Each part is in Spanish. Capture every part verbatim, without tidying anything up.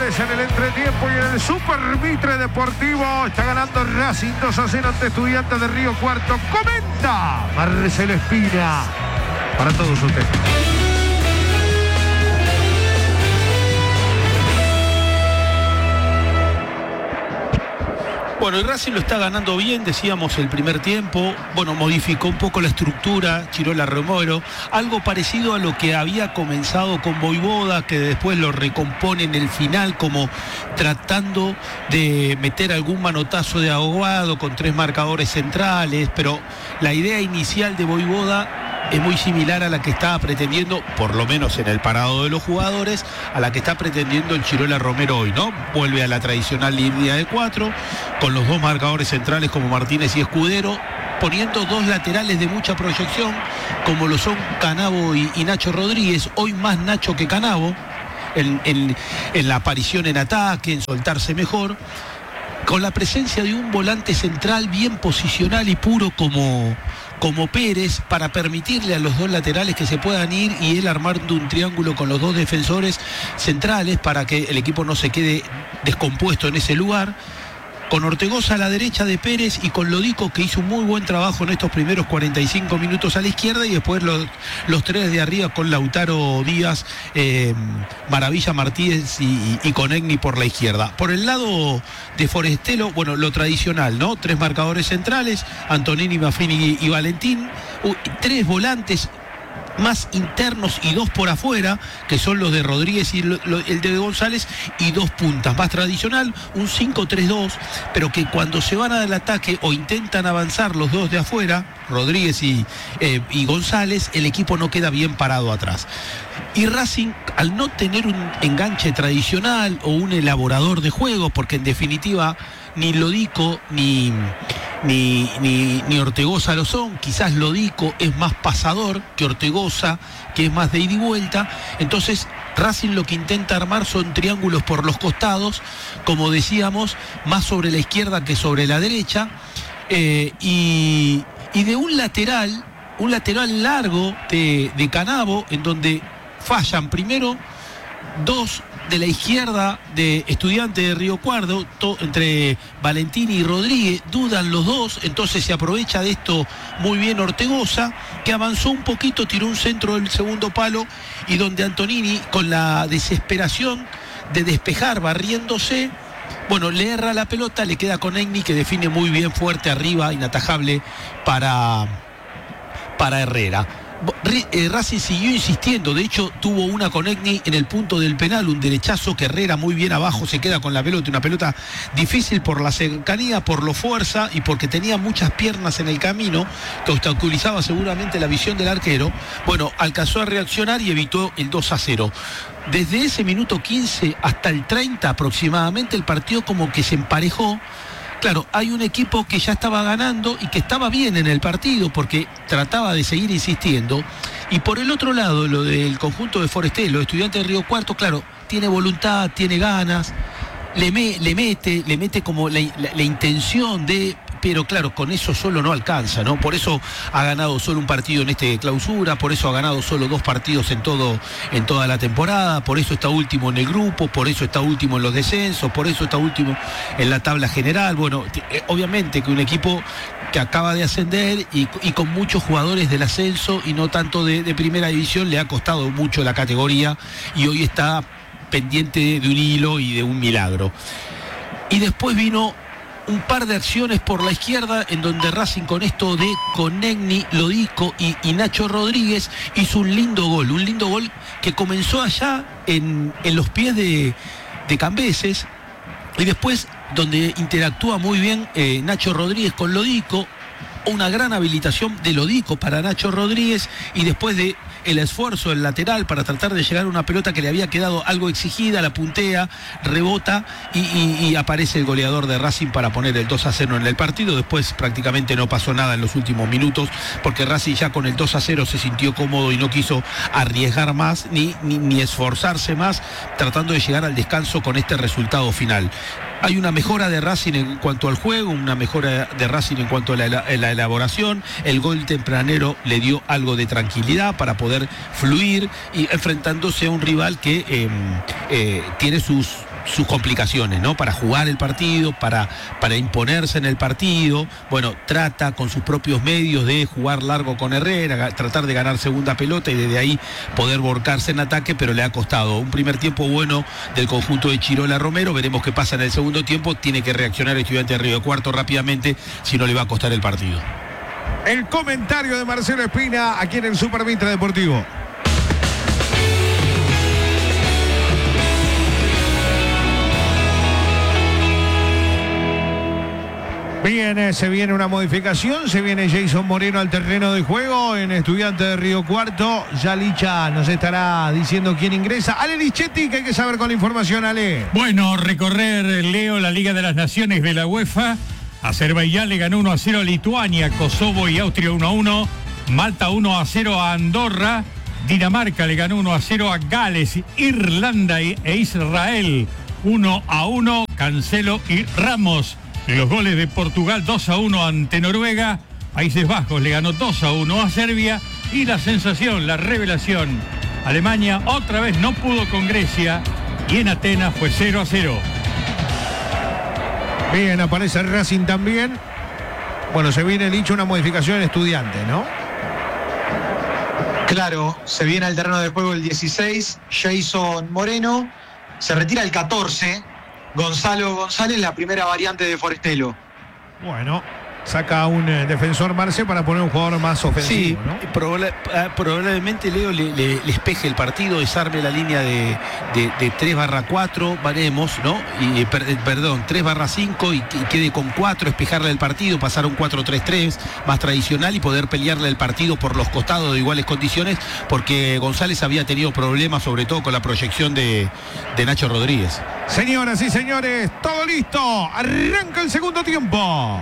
goles en el entretiempo y en el Super Mitre Deportivo. Está ganando Racing dos a cero ante Estudiantes de Río Cuarto. Comenta Marcelo Espina para todos ustedes. Bueno, el Racing lo está ganando bien, decíamos el primer tiempo. Bueno, modificó un poco la estructura, Chirola Romero, algo parecido a lo que había comenzado con Voivoda, que después lo recompone en el final, como tratando de meter algún manotazo de ahogado con tres marcadores centrales, pero la idea inicial de Voivoda es muy similar a la que estaba pretendiendo, por lo menos en el parado de los jugadores, a la que está pretendiendo el Chirola Romero hoy, ¿no? Vuelve a la tradicional línea de cuatro, con los dos marcadores centrales como Martínez y Escudero, poniendo dos laterales de mucha proyección, como lo son Canavo y, y Nacho Rodríguez, hoy más Nacho que Canavo, en, en, en la aparición en ataque, en soltarse mejor, con la presencia de un volante central bien posicional y puro como... como Pérez, para permitirle a los dos laterales que se puedan ir y él armando un triángulo con los dos defensores centrales para que el equipo no se quede descompuesto en ese lugar, con Ortegoza a la derecha de Pérez y con Lodico, que hizo un muy buen trabajo en estos primeros cuarenta y cinco minutos a la izquierda, y después los, los tres de arriba con Lautaro Díaz, eh, Maravilla Martínez y, y con Egni por la izquierda. Por el lado de Forestelo, bueno, lo tradicional, ¿no? Tres marcadores centrales, Antonini, Maffini y, y Valentín, uh, tres volantes más internos y dos por afuera, que son los de Rodríguez y lo, lo, el de González, y dos puntas, más tradicional, un cinco tres dos, pero que cuando se van al ataque o intentan avanzar los dos de afuera, Rodríguez y, eh, y González, el equipo no queda bien parado atrás. Y Racing, al no tener un enganche tradicional o un elaborador de juego, porque en definitiva ni Lodico ni, ni, ni, ni Ortegoza lo son, quizás Lodico es más pasador que Ortegoza, que es más de ida y vuelta, entonces Racing lo que intenta armar son triángulos por los costados, como decíamos, más sobre la izquierda que sobre la derecha, eh, y, y de un lateral, un lateral largo de, de Canavo, en donde fallan primero dos de la izquierda de Estudiantes de Río Cuarto, to, entre Valentini y Rodríguez, dudan los dos, entonces se aprovecha de esto muy bien Ortegoza, que avanzó un poquito, tiró un centro del segundo palo, y donde Antonini, con la desesperación de despejar, barriéndose, bueno, le erra la pelota, le queda con Egni, que define muy bien fuerte arriba, inatajable para, para Herrera. Racing siguió insistiendo, de hecho tuvo una con Egni en el punto del penal, un derechazo que Herrera muy bien abajo se queda con la pelota, una pelota difícil por la cercanía, por lo fuerza y porque tenía muchas piernas en el camino que obstaculizaba seguramente la visión del arquero. Bueno, alcanzó a reaccionar y evitó el dos a cero. Desde ese minuto quince hasta el treinta aproximadamente el partido como que se emparejó. Claro, hay un equipo que ya estaba ganando y que estaba bien en el partido porque trataba de seguir insistiendo. Y por el otro lado, lo del conjunto de Forestelo, Estudiantes de Río Cuarto, claro, tiene voluntad, tiene ganas, le, me, le mete, le mete como la, la, la intención de... Pero claro, con eso solo no alcanza, ¿no? Por eso ha ganado solo un partido en este clausura, por eso ha ganado solo dos partidos en todo, en toda la temporada, por eso está último en el grupo, por eso está último en los descensos, por eso está último en la tabla general. Bueno, obviamente que un equipo que acaba de ascender y, y con muchos jugadores del ascenso y no tanto de, de primera división, le ha costado mucho la categoría y hoy está pendiente de un hilo y de un milagro. Y después vino un par de acciones por la izquierda en donde Racing, con esto de Conegni, Lodico y, y Nacho Rodríguez, hizo un lindo gol, un lindo gol que comenzó allá en, en los pies de, de Cambeses, y después donde interactúa muy bien eh, Nacho Rodríguez con Lodico, una gran habilitación de Lodico para Nacho Rodríguez, y después de el esfuerzo del lateral para tratar de llegar a una pelota que le había quedado algo exigida, la puntea, rebota y, y, y aparece el goleador de Racing para poner el dos a cero en el partido. Después prácticamente no pasó nada en los últimos minutos porque Racing ya con el dos a cero se sintió cómodo y no quiso arriesgar más ni, ni, ni esforzarse más, tratando de llegar al descanso con este resultado final. Hay una mejora de Racing en cuanto al juego, una mejora de Racing en cuanto a la, la elaboración. El gol tempranero le dio algo de tranquilidad para poder fluir y enfrentándose a un rival que eh, eh, tiene sus sus complicaciones, ¿no? Para jugar el partido, para, para imponerse en el partido. Bueno, trata con sus propios medios de jugar largo con Herrera, tratar de ganar segunda pelota y desde ahí poder volcarse en ataque, pero le ha costado. Un primer tiempo bueno del conjunto de Chirola Romero, veremos qué pasa en el segundo tiempo. Tiene que reaccionar Estudiante de Río Cuarto rápidamente, si no le va a costar el partido. El comentario de Marcelo Espina aquí en el Super Mitre Deportivo. Bien, se viene una modificación, se viene Jason Moreno al terreno de juego en Estudiante de Río Cuarto. Ya Licha nos estará diciendo quién ingresa. Ale Lichetti, que hay que saber con la información, Ale. Bueno, recorrer, Leo, la Liga de las Naciones de la UEFA. Azerbaiyán le ganó uno a cero a Lituania, Kosovo y Austria uno a uno, Malta uno a cero a Andorra, Dinamarca le ganó uno a cero a Gales, Irlanda e Israel uno a uno, Cancelo y Ramos. Los goles de Portugal dos a uno ante Noruega, Países Bajos le ganó dos a uno a Serbia y la sensación, la revelación, Alemania otra vez no pudo con Grecia y en Atenas fue cero a cero. Bien, aparece el Racing también. Bueno, se viene dicho una modificación en Estudiante, ¿no? Claro, se viene al terreno de juego el dieciséis, Jason Moreno, se retira el catorce, Gonzalo González, la primera variante de Forestelo. Bueno, saca a un eh, defensor Marce para poner un jugador más ofensivo, sí, ¿no? Probable, probablemente Leo le, le, le espeje el partido, desarme la línea de, de, de tres barra cuatro, veremos, ¿no? Y, per, perdón, tres barra cinco y, y quede con cuatro, espejarle el partido, pasar a un cuatro tres tres más tradicional y poder pelearle el partido por los costados de iguales condiciones, porque González había tenido problemas, sobre todo con la proyección de, de Nacho Rodríguez. Señoras y señores, todo listo. Arranca el segundo tiempo.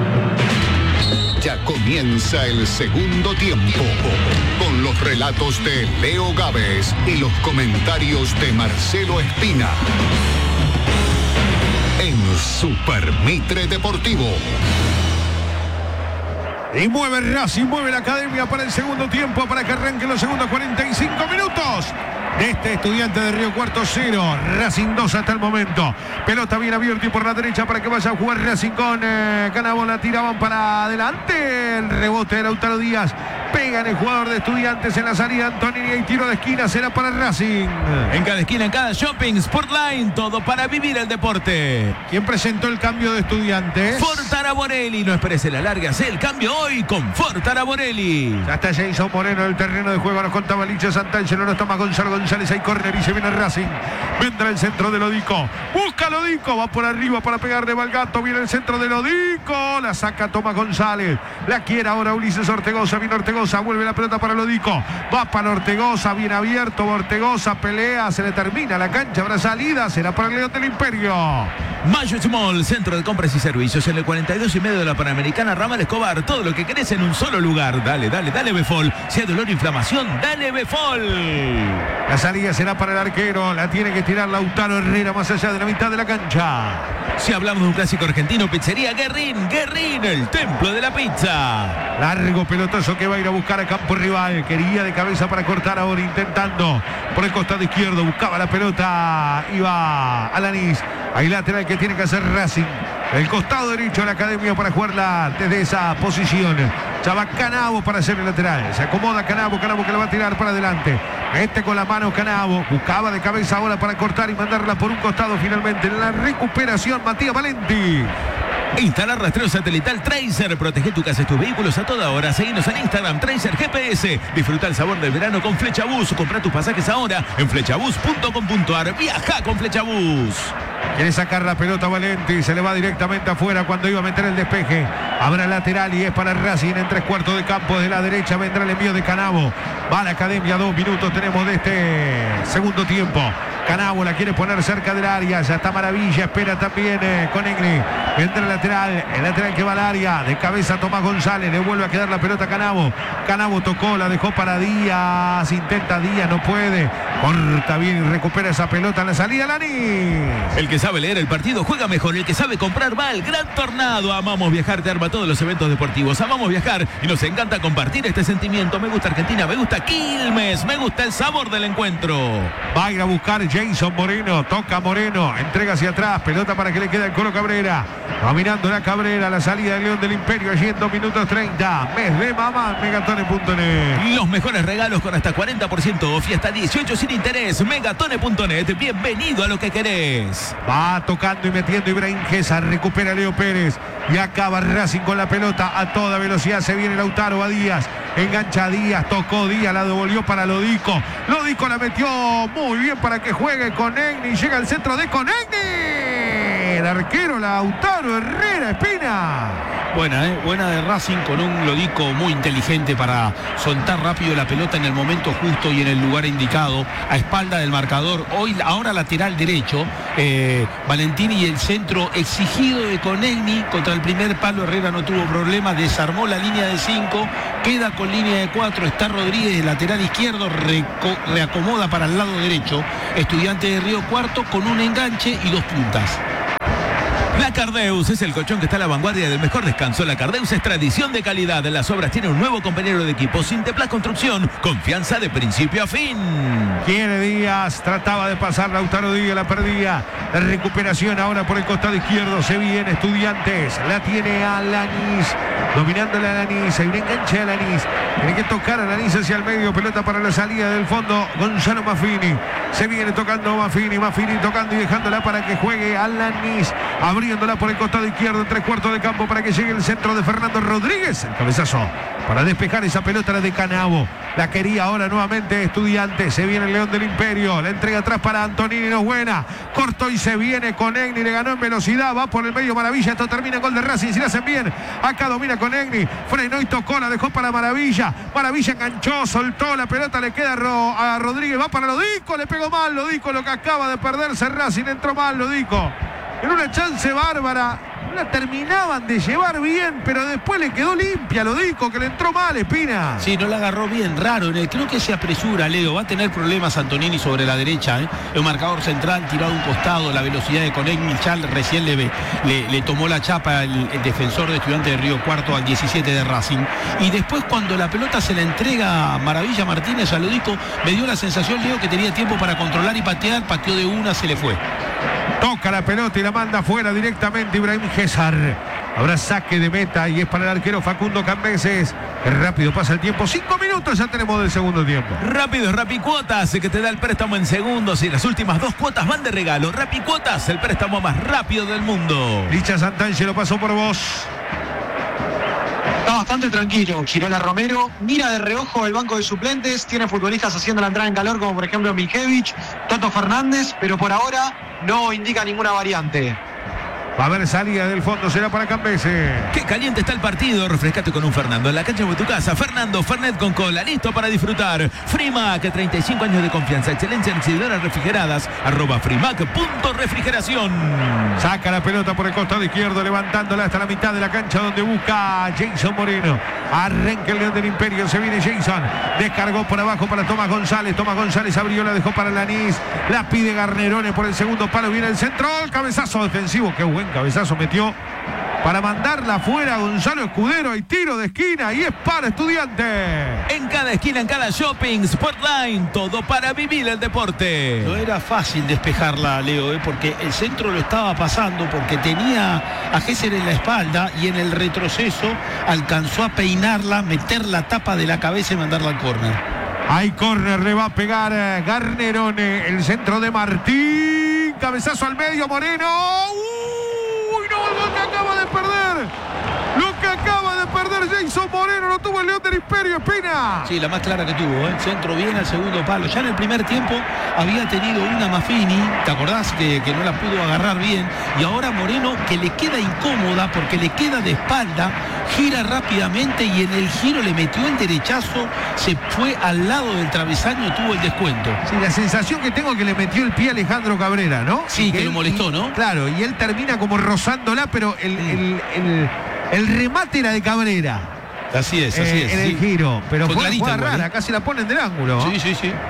Ya comienza el segundo tiempo con los relatos de Leo Gávez y los comentarios de Marcelo Espina en Super Mitre Deportivo. Y mueve Racing, mueve la academia para el segundo tiempo, para que arranquen los segundos cuarenta y cinco minutos de este Estudiante de Río Cuarto cero, Racing dos hasta el momento. Pelota bien abierta y por la derecha para que vaya a jugar Racing con eh, Canabo, la tiraban para adelante. El rebote de Lautaro Díaz, pega en el jugador de Estudiantes en la salida Antonini y tiro de esquina será para Racing. En cada esquina, en cada shopping, Sportline, todo para vivir el deporte. ¿Quién presentó el cambio de Estudiantes? Fortara Borelli, no esperes el alargue, hace el cambio hoy con Fortara Borelli. Ya está Jason Moreno en el terreno de juego, nos contaba Licha Santangelo, no toma Gonzalo González, hay córner y se viene Racing. Vendrá el centro de Lodico, busca Lodico, va por arriba para pegarle Valgato, viene el centro de Lodico, la saca Tomás González, la quiere ahora Ulises Ortegoza, viene Ortegoza, vuelve la pelota para Lodico, va para Ortegoza, bien abierto, Ortegoza pelea, se le termina la cancha, habrá salida, será para el León del Imperio. Mayo Small, centro de compras y servicios en el cuarenta y dos y medio de la Panamericana, Ramal Escobar, todo lo que querés en un solo lugar. Dale, dale, dale Befol. Si hay dolor o inflamación, dale Befol. La salida será para el arquero, la tiene que tirar Lautaro Herrera más allá de la mitad de la cancha. Si hablamos de un clásico argentino, pizzería Guerrín, Guerrín, el templo de la pizza. Largo pelotazo que va a ir a buscar a campo rival, quería de cabeza para cortar ahora, intentando por el costado izquierdo, buscaba la pelota, iba Alanis, ahí lateral que tiene que hacer Racing, el costado derecho de la academia para jugarla desde esa posición. Ya va Canabo para hacer el lateral, se acomoda Canabo, Canabo que la va a tirar para adelante, este con la mano Canabo, buscaba de cabeza ahora para cortar y mandarla por un costado finalmente, en la recuperación Matías Valenti. Instalar rastreo satelital Tracer. Protege tu casa y tus vehículos a toda hora. Seguinos en Instagram, Tracer G P S. Disfruta el sabor del verano con Flechabús. Compra tus pasajes ahora en flechabús punto com punto ar. Viaja con Flechabús. Quiere sacar la pelota Valenti, se le va directamente afuera cuando iba a meter el despeje. Habrá lateral y es para Racing en tres cuartos de campo. De la derecha vendrá el envío de Canabo. Va a la academia, dos minutos tenemos de este segundo tiempo. Canabo la quiere poner cerca del área, ya está Maravilla, espera también eh, con Egri. Entra el lateral, el lateral que va al área, de cabeza Tomás González, le vuelve a quedar la pelota a Canabo. Canabo tocó, la dejó para Díaz, intenta Díaz, no puede. Corta bien y recupera esa pelota en la salida, Lanis. El que sabe leer el partido juega mejor. El que sabe comprar va al Gran Tornado. Amamos viajar, te arma todos los eventos deportivos. Amamos viajar y nos encanta compartir este sentimiento. Me gusta Argentina, me gusta Quilmes, me gusta el sabor del encuentro. Va a ir a buscar Jason Moreno. Toca Moreno, entrega hacia atrás. Pelota para que le quede al Colo Cabrera. Dominando la Cabrera, la salida del León del Imperio. Allí en dos minutos treinta. Mes de mamá, megatone punto net. Los mejores regalos con hasta cuarenta por ciento off y hasta dieciocho sin interés. megatone punto net. Bienvenido a lo que querés. Va tocando y metiendo Ibrahim Gesa. Recupera Leo Pérez. Y acaba Racing con la pelota a toda velocidad. Se viene Lautaro a Díaz. Engancha a Díaz. Tocó Díaz. La devolvió para Lodico. Lodico la metió muy bien para que juegue Conegni. Llega al centro de Conegni. El arquero Lautaro Herrera Espina. Buena, ¿eh? Buena de Racing con un Lodico muy inteligente para soltar rápido la pelota en el momento justo y en el lugar indicado, a espalda del marcador. Hoy, ahora lateral derecho, eh, Valentini y el centro exigido de Conegni contra el primer palo. Herrera no tuvo problema, desarmó la línea de cinco, queda con línea de cuatro, está Rodríguez, lateral izquierdo, reco, reacomoda para el lado derecho, Estudiante de Río Cuarto con un enganche y dos puntas. La Cardeus es el colchón que está a la vanguardia del mejor descanso. La Cardeus es tradición de calidad. En las obras tiene un nuevo compañero de equipo. Sinteplas Construcción, confianza de principio a fin. Quiere Díaz, trataba de pasar Lautaro Díaz, la perdía. La recuperación ahora por el costado izquierdo. Se viene Estudiantes, la tiene Alanis, dominándole a Alanis. Hay un enganche a Alanis. Tiene que tocar a Alanis hacia el medio. Pelota para la salida del fondo. Gonzalo Maffini. Se viene tocando Maffini. Maffini tocando y dejándola para que juegue Alanis. Abriéndola por el costado izquierdo en tres cuartos de campo para que llegue el centro de Fernando Rodríguez. El cabezazo para despejar esa pelota de Canavo. La quería ahora nuevamente Estudiantes. Se viene el León del Imperio. La entrega atrás para Antonini. No es buena. Corto y se viene Conegni. Le ganó en velocidad. Va por el medio Maravilla. Esto termina en gol de Racing. Si la hacen bien. Acá domina Conegni. Frenó y tocó. La dejó para Maravilla. Maravilla enganchó. Soltó la pelota. Le queda a Rodríguez. Va para Lodico. Le pegó mal Lodico. Lo que acaba de perderse Racing. Entró mal Lodico. En una chance bárbara, la terminaban de llevar bien, pero después le quedó limpia, lo dijo, que le entró mal Espina. Sí, no la agarró bien, raro. Creo que se apresura, Leo. Va a tener problemas Antonini sobre la derecha. ¿eh? El marcador central tirado a un costado, la velocidad de Conegni. Chal recién le, le, le tomó la chapa el, el defensor de Estudiantes de Río Cuarto al diecisiete de Racing. Y después, cuando la pelota se la entrega a Maravilla Martínez a Lodico, me dio la sensación, Leo, que tenía tiempo para controlar y patear. Pateó de una, se le fue. Toca la pelota y la manda afuera directamente Ibrahim Gésar. Habrá saque de meta y es para el arquero Facundo Cambeses. Qué rápido pasa el tiempo. Cinco minutos ya tenemos del segundo tiempo. Rápido es Rapicuotas, que te da el préstamo en segundos y las últimas dos cuotas van de regalo. Rapicuotas, el préstamo más rápido del mundo. Licha Santangelo pasó por vos. Está bastante tranquilo Girola Romero, mira de reojo el banco de suplentes, tiene futbolistas haciendo la entrada en calor como por ejemplo Milkevich, Toto Fernández, pero por ahora no indica ninguna variante. Va a haber salida del fondo, será para Cambeses. Qué caliente está el partido, refrescate con un Fernando en la cancha de tu casa. Fernando Fernet con cola, listo para disfrutar. Frimac, treinta y cinco años de confianza, excelencia en exhibidoras refrigeradas, arroba frimac punto refrigeración. Saca la pelota por el costado izquierdo, levantándola hasta la mitad de la cancha donde busca a Jason Moreno. Arranca el León del Imperio, se viene Jason. Descargó por abajo para Tomás González. Tomás González abrió, la dejó para Lanís. La pide Garnerone por el segundo palo, viene el centro, el cabezazo defensivo, qué buen cabezazo metió para mandarla afuera Gonzalo Escudero. Y tiro de esquina y es para Estudiantes. En cada esquina, en cada shopping, Sportline, todo para vivir el deporte. No era fácil despejarla, Leo, ¿eh? Porque el centro lo estaba pasando, porque tenía a Gesser en la espalda y en el retroceso alcanzó a peinarla, meter la tapa de la cabeza y mandarla al córner. Hay córner, le va a pegar Garnerone, el centro de Martín, cabezazo al medio, Moreno. ¡Uy, no! Lo que acaba de perder, lo que acaba de perder Jason Moreno, lo tuvo el León del Imperio, Espina. Sí, la más clara que tuvo, ¿eh? El centro viene al segundo palo. Ya en el primer tiempo había tenido una Maffini, ¿te acordás? Que, que no la pudo agarrar bien. Y ahora Moreno, que le queda incómoda porque le queda de espalda, gira rápidamente y en el giro le metió el derechazo, se fue al lado del travesaño, tuvo el descuento. Sí, la sensación que tengo es que le metió el pie a Alejandro Cabrera, ¿no? Sí, que, que él, lo molestó, y, ¿no? Claro, y él termina como rozándola, pero el, mm. el, el, el remate era de Cabrera. Así es, así eh, es. En sí. el giro, pero fue, fue clarita, fue igual, rara, ¿eh? casi la ponen del ángulo. Sí, sí, sí.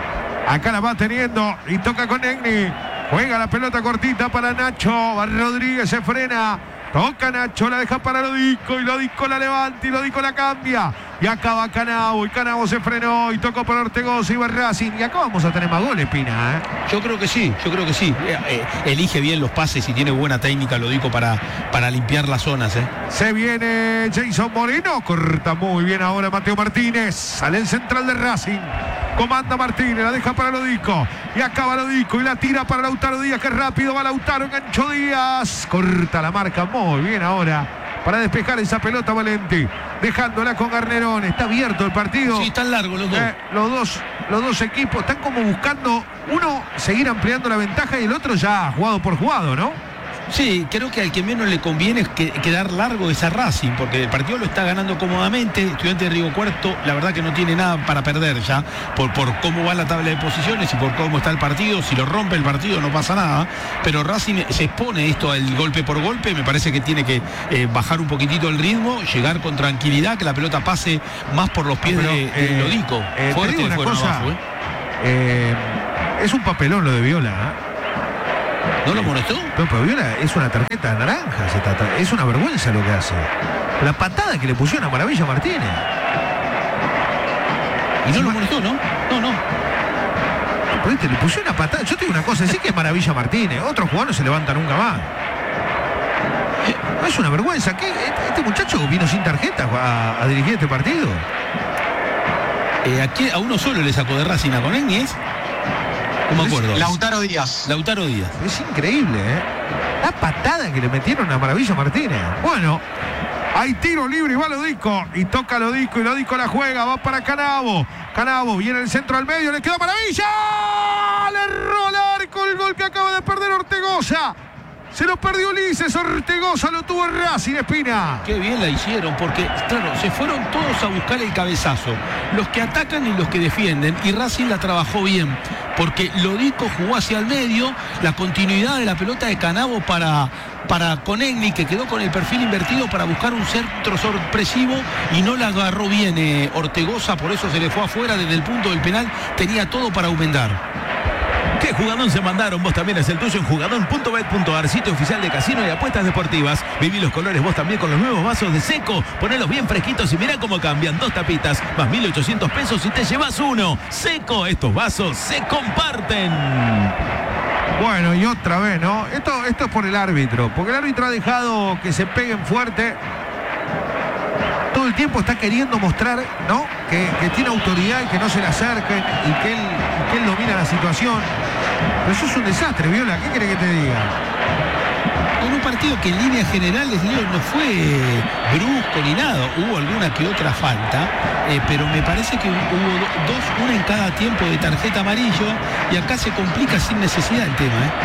Acá la va teniendo y toca con Egni. Juega la pelota cortita para Nacho. Rodríguez se frena. Toca Nacho, la deja para Lodico y Lodico la levanta y Lodico la cambia. Y acaba Canavo y Canavo se frenó y tocó por Ortegoza y va Racing. Y acá vamos a tener más goles, Pina, ¿eh? Yo creo que sí, yo creo que sí. Eh, eh, elige bien los pases y tiene buena técnica Lodico para, para limpiar las zonas, ¿eh? Se viene Jason Moreno, corta muy bien ahora Mateo Martínez. Sale el central de Racing. Comanda Martínez, la deja para Lodico. Y acaba Lodico y la tira para Lautaro Díaz, que rápido va Lautaro, enganchó Díaz. Corta la marca muy bien ahora para despejar esa pelota Valenti. Dejándola con Garnerón. Está abierto el partido. Sí, están largos los dos. Eh, los dos. Los dos equipos están como buscando, uno seguir ampliando la ventaja y el otro ya jugado por jugado, ¿no? Sí, creo que al que menos le conviene es que, quedar largo es a Racing, porque el partido lo está ganando cómodamente. Estudiante de Río Cuarto, la verdad que no tiene nada para perder ya, por, por cómo va la tabla de posiciones y por cómo está el partido. Si lo rompe el partido no pasa nada, pero Racing se expone esto al golpe por golpe. Me parece que tiene que eh, bajar un poquitito el ritmo, llegar con tranquilidad, que la pelota pase más por los pies no, pero, de, de eh, Lodico. Eh, Fuerte te digo una fueron cosa, abajo, ¿eh? Eh, es un papelón lo de Viola, ¿eh? ¿No lo molestó? No, pero Viola es una tarjeta naranja, se trata, es una vergüenza lo que hace. La patada que le pusieron a Maravilla Martínez. Y no lo molestó, ¿no? No, no. Pero este le pusieron una patada. Yo te digo una cosa, sí que es Maravilla Martínez. Otro jugador no se levanta nunca más. No es una vergüenza. ¿Qué? Este muchacho vino sin tarjeta a, a dirigir este partido. Eh, aquí a uno solo le sacó de Racing a Conegnis. No me acuerdo. Lautaro Díaz. Lautaro Díaz. Es increíble, ¿eh? La patada que le metieron a Maravilla Martínez. Bueno, hay tiro libre y va Lodico. Y toca Lodico y Lodico la juega. Va para Canavo. Canavo viene el centro al medio. Le quedó Maravilla. Le erró el arco. El gol que acaba de perder Ortegoza. Se lo perdió Ulises. Ortegoza lo tuvo en Racing, Espina. Qué bien la hicieron, porque, claro, se fueron todos a buscar el cabezazo. Los que atacan y los que defienden. Y Racing la trabajó bien, porque Lodico jugó hacia el medio. La continuidad de la pelota de Canavo para, para Conegni, que quedó con el perfil invertido para buscar un centro sorpresivo. Y no la agarró bien eh, Ortegoza, por eso se le fue afuera desde el punto del penal. Tenía todo para aumentar. ¿Qué jugadón se mandaron? Vos también es el tuyo en jugadón punto bet punto ar, sitio oficial de casino y apuestas deportivas. Viví los colores vos también con los nuevos vasos de Seco. Ponelos bien fresquitos y mirá cómo cambian. Dos tapitas más mil ochocientos pesos y te llevas uno. Seco, estos vasos se comparten. Bueno, y otra vez, ¿no? Esto, esto es por el árbitro, porque el árbitro ha dejado que se peguen fuerte. Todo el tiempo está queriendo mostrar, ¿no? Que, que tiene autoridad y que no se le acerquen y que él, y que él domina la situación. Pero eso es un desastre, Viola. ¿Qué quiere que te diga? En un partido que en líneas generales, Leo, no fue brusco ni nada. Hubo alguna que otra falta, eh, pero me parece que hubo do, dos, una en cada tiempo de tarjeta amarillo, y acá se complica sin necesidad el tema, ¿eh?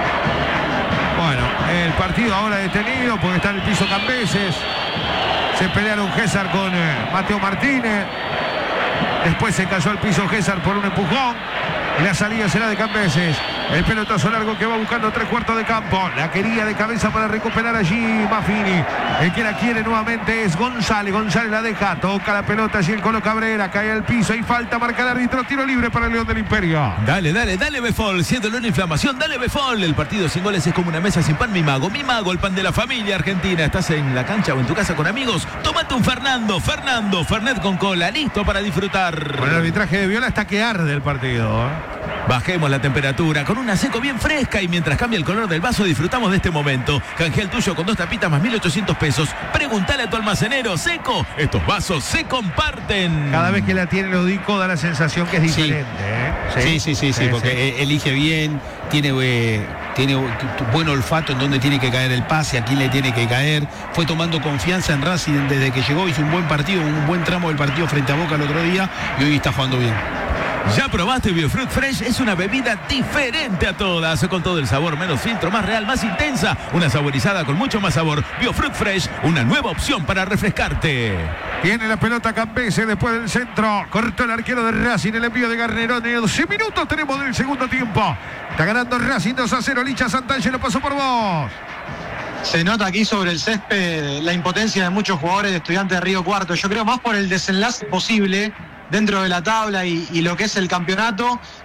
Bueno, el partido ahora detenido porque está en el piso Cambeses. Se pelearon Gésar con eh, Mateo Martínez. Después se cayó al piso Gésar por un empujón. Y la salida será de Cambeses. El pelotazo largo que va buscando tres cuartos de campo. La quería de cabeza para recuperar allí Maffini. El que la quiere nuevamente es González. González la deja. Toca la pelota allí el Colo Cabrera. Cae al piso y falta. Marca el árbitro. Tiro libre para el León del Imperio. Dale, dale, dale Befol. Siendo una inflamación, dale Befol. El partido sin goles es como una mesa sin pan, mi mago. Mi mago, el pan de la familia argentina. ¿Estás en la cancha o en tu casa con amigos? Tómate un Fernando. Fernando. Fernet con cola. Listo para disfrutar. Con el arbitraje de Viola está que arde el partido, ¿eh? Bajemos la temperatura con una Seco bien fresca y mientras cambia el color del vaso disfrutamos de este momento. Canjea el tuyo con dos tapitas más mil ochocientos pesos. Pregúntale a tu almacenero. Seco, estos vasos se comparten. Cada vez que la tiene Lodico da la sensación que es diferente, sí. ¿eh? Sí, sí, sí, sí, sí, porque sí. Elige bien, tiene, eh, tiene buen olfato en dónde tiene que caer el pase, a quién le tiene que caer. Fue tomando confianza en Racing desde que llegó, hizo un buen partido, un buen tramo del partido frente a Boca el otro día y hoy está jugando bien. ¿Ya probaste Biofruit Fresh? Es una bebida diferente a todas, con todo el sabor, menos filtro, más real, más intensa. Una saborizada con mucho más sabor. Biofruit Fresh, una nueva opción para refrescarte. Tiene la pelota Cambeses después del centro. Cortó el arquero de Racing, el envío de Garnerón. En doce minutos tenemos del segundo tiempo. Está ganando Racing dos a cero. Licha Santangelo pasó por vos. Se nota aquí sobre el césped la impotencia de muchos jugadores de Estudiantes de Río Cuarto. Yo creo más por el desenlace posible dentro de la tabla y, y lo que es el campeonato,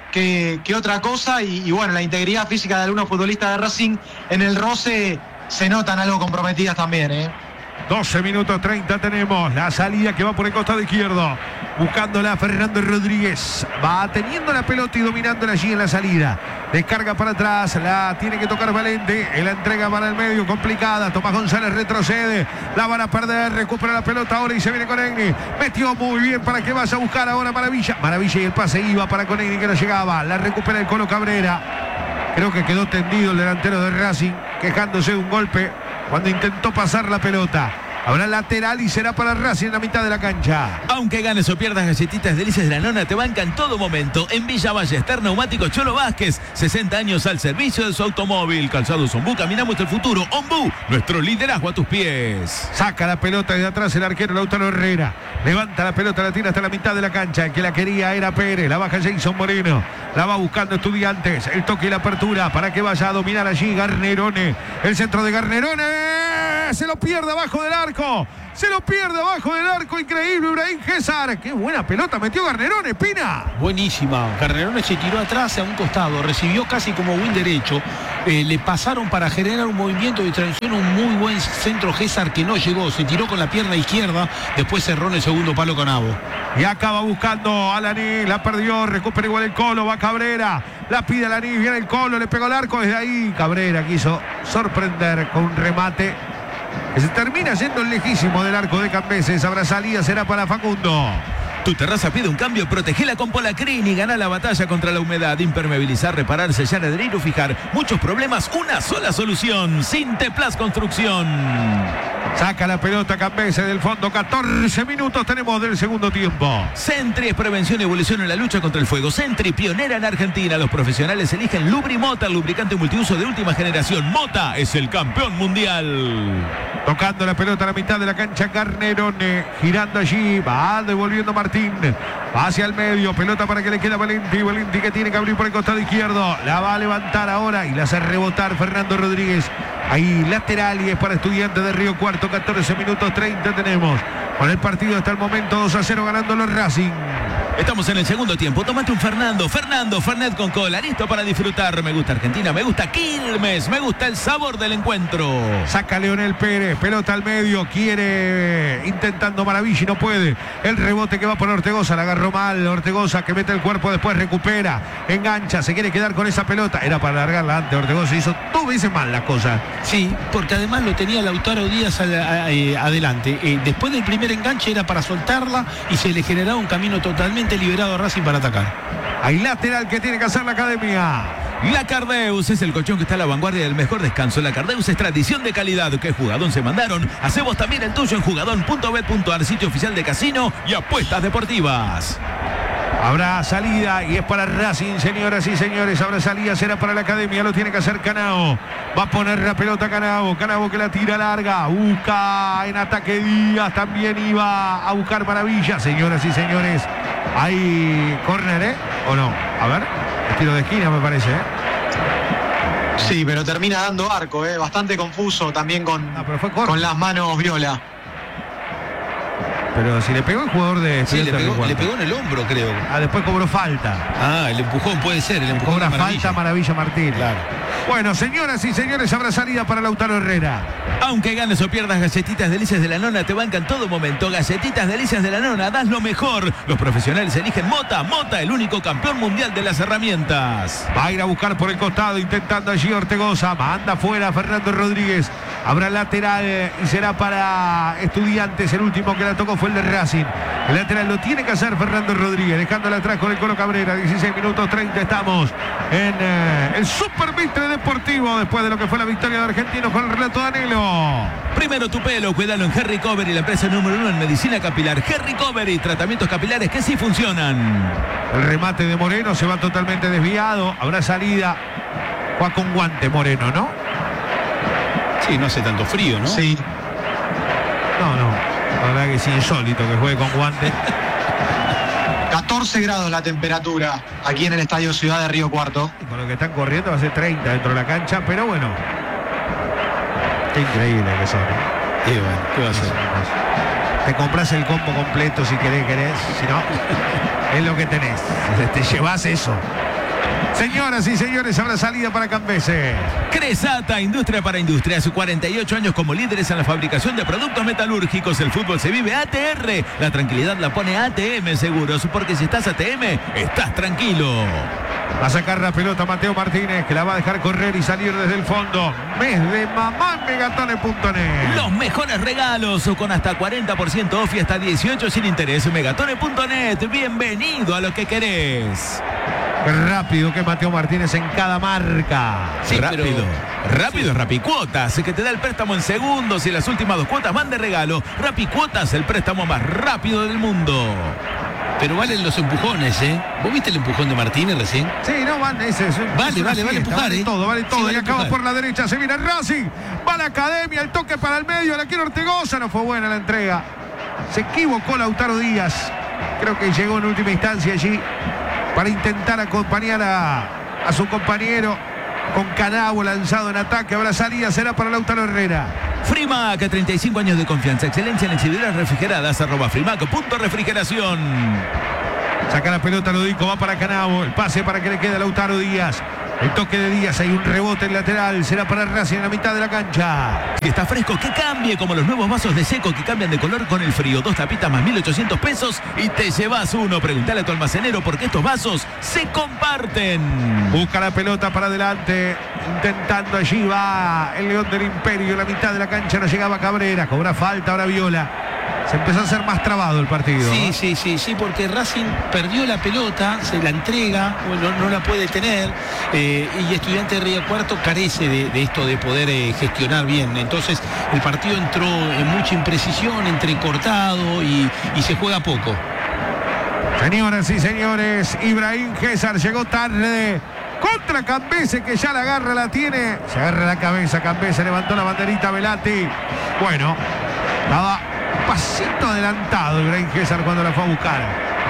que, que otra cosa. Y, y bueno, la integridad física de algunos futbolistas de Racing en el roce se notan algo comprometidas también, ¿eh? doce minutos treinta tenemos. La salida que va por el costado izquierdo. Buscándola Fernando Rodríguez. Va teniendo la pelota y dominándola allí en la salida. Descarga para atrás. La tiene que tocar Valente. La entrega para el medio. Complicada. Tomás González retrocede. La van a perder. Recupera la pelota ahora y se viene Conegni. Metió muy bien para que vaya a buscar ahora Maravilla. Maravilla y el pase iba para Conegni que no llegaba. La recupera el Colo Cabrera. Creo que quedó tendido el delantero de Racing, quejándose de un golpe cuando intentó pasar la pelota. Habrá lateral y será para Racing en la mitad de la cancha. Aunque ganes o pierdas, Galletitas Delicias de la Nona te banca en todo momento. En Villa Ballester, Neumáticos Cholo Vázquez, sesenta años al servicio de su automóvil. Calzados Ombú, caminamos el futuro. Ombú, nuestro liderazgo a tus pies. Saca la pelota de atrás el arquero Lautaro Herrera. Levanta la pelota, la tira hasta la mitad de la cancha. El que la quería era Pérez. La baja Jason Moreno. La va buscando Estudiantes. El toque y la apertura para que vaya a dominar allí Garnerone. El centro de Garnerone. Se lo pierde abajo del arco. Se lo pierde abajo del arco. Increíble, Ibrahim César. Qué buena pelota metió Garnerone, Pina. Buenísima. Garnerone se tiró atrás a un costado. Recibió casi como win derecho. Eh, le pasaron para generar un movimiento de transición. Un muy buen centro César que no llegó. Se tiró con la pierna izquierda. Después cerró en el segundo palo con Abo. Y acaba buscando a Laní. La perdió. Recupera igual el Colo. Va Cabrera. La pide a Laní. Viene el Colo. Le pegó al arco. Desde ahí Cabrera quiso sorprender con un remate que se termina yendo lejísimo del arco de Cambeses. Habrá salida, será para Facundo. Tu terraza pide un cambio, protegela con Polacrin y gana la batalla contra la humedad. Impermeabilizar, reparar, sellar, adherir o fijar. Muchos problemas, una sola solución. Sinteplas Construcción. Saca la pelota Cambeses del fondo. catorce minutos tenemos del segundo tiempo. Sentry es prevención y evolución en la lucha contra el fuego. Sentry, pionera en Argentina. Los profesionales eligen Lubri Mota, el lubricante multiuso de última generación. Mota es el campeón mundial. Tocando la pelota a la mitad de la cancha Garnerone. Girando allí. Va devolviendo Martín. Va hacia el medio. Pelota para que le queda Valenti. Valenti que tiene que abrir por el costado izquierdo. La va a levantar ahora y la hace rebotar Fernando Rodríguez. Ahí lateral y es para Estudiantes de Río Cuarto. catorce minutos treinta tenemos. Con el partido hasta el momento dos a cero ganando los Racing. Estamos en el segundo tiempo. Tómate un Fernando. Fernando, Fernet con cola. Listo para disfrutar. Me gusta Argentina. Me gusta Quilmes. Me gusta el sabor del encuentro. Saca Leonel Pérez. Pelota al medio. Quiere intentando Maravilla y no puede. El rebote que va por Ortegoza. La agarró mal. Ortegoza que mete el cuerpo. Después recupera. Engancha. Se quiere quedar con esa pelota. Era para largarla antes. Ortegoza hizo dos veces mal las cosas. Sí, porque además lo tenía Lautaro Díaz al, a, a, adelante. Eh, después del primer enganche era para soltarla y se le generaba un camino totalmente liberado a Racing para atacar. Hay lateral que tiene que hacer la academia. La Cardeus es el colchón que está a la vanguardia del mejor descanso. La Cardeus es tradición de calidad. ¿Qué jugadón se mandaron? Hacemos también el tuyo en jugadón punto bet punto ar, sitio oficial de casino y apuestas deportivas. Habrá salida y es para Racing, señoras y señores. Habrá salida, será para la academia. Lo tiene que hacer Canao. Va a poner la pelota Canao. Canao que la tira larga. Busca en ataque Díaz. También iba a buscar Maravilla. Señoras y señores, hay córner, ¿eh? ¿O no? A ver, tiro de esquina me parece, ¿eh? Sí, pero termina dando arco, ¿eh? Bastante confuso también con, no, pero fue con las manos Viola. Pero si le pegó el jugador de... Sí, le pegó, le pegó en el hombro, creo. Ah, después cobró falta. Ah, el empujón puede ser. El empujón cobra falta Maravilla Martínez. Claro. Bueno, señoras y señores, habrá salida para Lautaro Herrera. Aunque ganes o pierdas, Galletitas Delicias de la Nona te bancan todo momento. Galletitas Delicias de la Nona, das lo mejor. Los profesionales eligen Mota. Mota, el único campeón mundial de las herramientas. Va a ir a buscar por el costado, intentando allí Ortegoza. Manda afuera Fernando Rodríguez. Habrá lateral y será para Estudiantes. El último que la tocó fue el de Racing. El lateral lo tiene que hacer Fernando Rodríguez, dejándola atrás con el Colo Cabrera. dieciséis minutos treinta estamos en eh, el Super Mitre Deportivo, después de lo que fue la victoria de Argentinos con el relato de Anelo. Primero tu pelo, cuídalo en Herry Covery, la empresa número uno en medicina capilar. Herry Covery, tratamientos capilares que sí funcionan. El remate de Moreno se va totalmente desviado. Habrá salida. Juega con guante Moreno, ¿no? Sí, no hace tanto frío, ¿no? Sí. No, no. La verdad que es insólito que juegue con guante. catorce grados la temperatura aquí en el Estadio Ciudad de Río Cuarto. Y con lo que están corriendo va a ser treinta dentro de la cancha, pero bueno. Qué increíble que son. Qué bueno, ¿qué va a hacer? Te compras el combo completo si querés, querés. Si no, es lo que tenés. Te llevas eso. Señoras y señores, habrá salida para Cambese. Cresata, industria para industrias, cuarenta y ocho años como líderes en la fabricación de productos metalúrgicos. El fútbol se vive A T R. La tranquilidad la pone A T M Seguros, porque si estás A T M, estás tranquilo. Va a sacar la pelota Mateo Martínez, que la va a dejar correr y salir desde el fondo. Mes de mamá en Megatones punto net. Los mejores regalos con hasta cuarenta por ciento off y hasta dieciocho sin interés. Megatones punto net. Bienvenido a lo que querés. Qué rápido que Mateo Martínez en cada marca. Sí, rápido. pero... Rápido, sí. Rapicuotas, que te da el préstamo en segundos y las últimas dos cuotas van de regalo. Rapicuotas, el préstamo más rápido del mundo. Pero valen los empujones, ¿eh? ¿Vos viste el empujón de Martínez recién? Sí, no, van, ese es un, Vale, es una vale, vale fiesta, empujar, vale ¿eh? todo, vale todo. Sí, y vale acaba empujar. por la derecha, se viene Racing. Va la Academia, el toque para el medio, la quiere Ortegoza, no fue buena la entrega. Se equivocó Lautaro Díaz. Creo que llegó en última instancia allí para intentar acompañar a, a su compañero con Canavo lanzado en ataque. Habrá salida, será para Lautaro Herrera. Frimac, treinta y cinco años de confianza, excelencia en exhibidoras refrigeradas, arroba frimac punto refrigeración. Saca la pelota Lodico, va para Canavo, el pase para que le quede a Lautaro Díaz. El toque de Díaz, hay un rebote en lateral, será para Racing en la mitad de la cancha. Que está fresco, que cambie, como los nuevos vasos de Seco que cambian de color con el frío. Dos tapitas más mil ochocientos pesos y te llevas uno. Preguntale a tu almacenero porque estos vasos se comparten. Busca la pelota para adelante, intentando allí va el León del Imperio. En la mitad de la cancha no llegaba Cabrera, cobra falta ahora Viola. Se empezó a hacer más trabado el partido. Sí, ¿no? sí, sí, sí, porque Racing perdió la pelota, se la entrega, bueno, no la puede tener, eh, y Estudiante de Río Cuarto carece de, de esto de poder eh, gestionar bien. Entonces el partido entró en mucha imprecisión, entrecortado y, y se juega poco. Señoras y señores, Ibrahim César llegó tarde contra Cambese, que ya la agarra, la tiene. Se agarra la cabeza Cambese, levantó la banderita Velati. Bueno, estaba pasito adelantado Ibrahim César cuando la fue a buscar.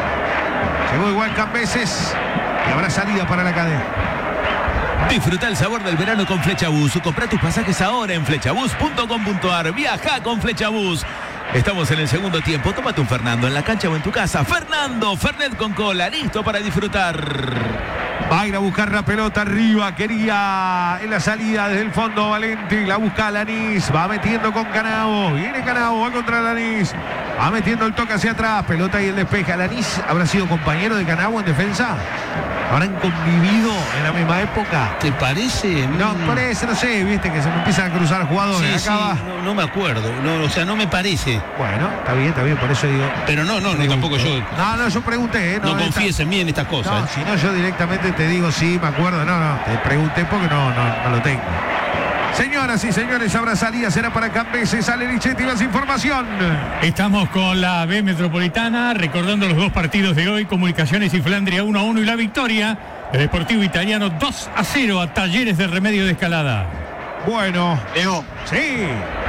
Llegó igual Cambeses y habrá salida para la cadena. Disfruta el sabor del verano con Flechabús. Compra tus pasajes ahora en flechabús punto com punto ar. Viaja con Flechabús. Estamos en el segundo tiempo. Tómate un Fernando en la cancha o en tu casa. Fernando, Fernet con cola, listo para disfrutar. Va a ir a buscar la pelota arriba. Quería en la salida desde el fondo Valenti. La busca Alanis. Va metiendo con Canavo. Viene Canavo. Va contra Alanis. Va metiendo el toque hacia atrás. Pelota y el despeje. Alanis habrá sido compañero de Canavo en defensa. ¿Habrán convivido en la misma época? ¿Te parece? No, parece, no sé, viste que se me empiezan a cruzar jugadores. Sí, Acá sí, no, no me acuerdo. No, o sea, no me parece. Bueno, está bien, está bien, por eso digo. Pero no, no, no tampoco yo. No, no, yo pregunté, ¿eh? No, No, confíes esta... en mí en estas cosas. No, ¿eh? si no, yo directamente te digo sí, me acuerdo. No, no, te pregunté porque no, no, no lo tengo. Señoras y señores, habrá salida, será para Cambese, sale Lichetti, más información. Estamos con la B Metropolitana, recordando los dos partidos de hoy, Comunicaciones y Flandria uno a uno y la victoria del Deportivo Italiano dos a cero a Talleres de Remedio de Escalada. Bueno, Leo, sí.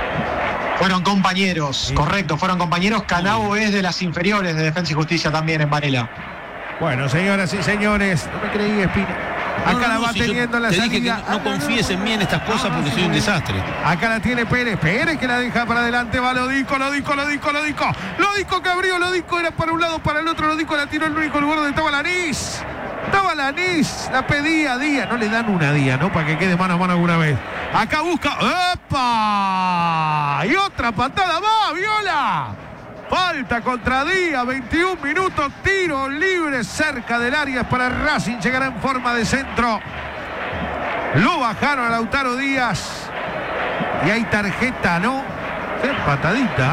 fueron compañeros, Sí. correcto, fueron compañeros. Canavo es de las inferiores de Defensa y Justicia también en Varela. Bueno, señoras y señores, no me creí, Espina. Acá No, no, la no, va si yo teniendo la te dije salida. que no, no confíes en mí en estas cosas No, no, porque sí, soy un sí. desastre. Acá la tiene Pérez, Pérez que la deja para adelante, va Lodico, Lodico, Lodico, Lodico. Lodico que abrió, Lodico era para un lado, para el otro, Lodico la tiró en el único lugar donde estaba Lanís. Estaba Lanís, la pedía Díaz, no le dan una Díaz, ¿no? Para que quede mano a mano alguna vez. Acá busca, ¡epa! Y otra patada más, Viola. Falta contra Díaz, veintiún minutos, tiro libre cerca del área para Racing, llegará en forma de centro. Lo bajaron a Lautaro Díaz. Y hay tarjeta, ¿no? Qué patadita.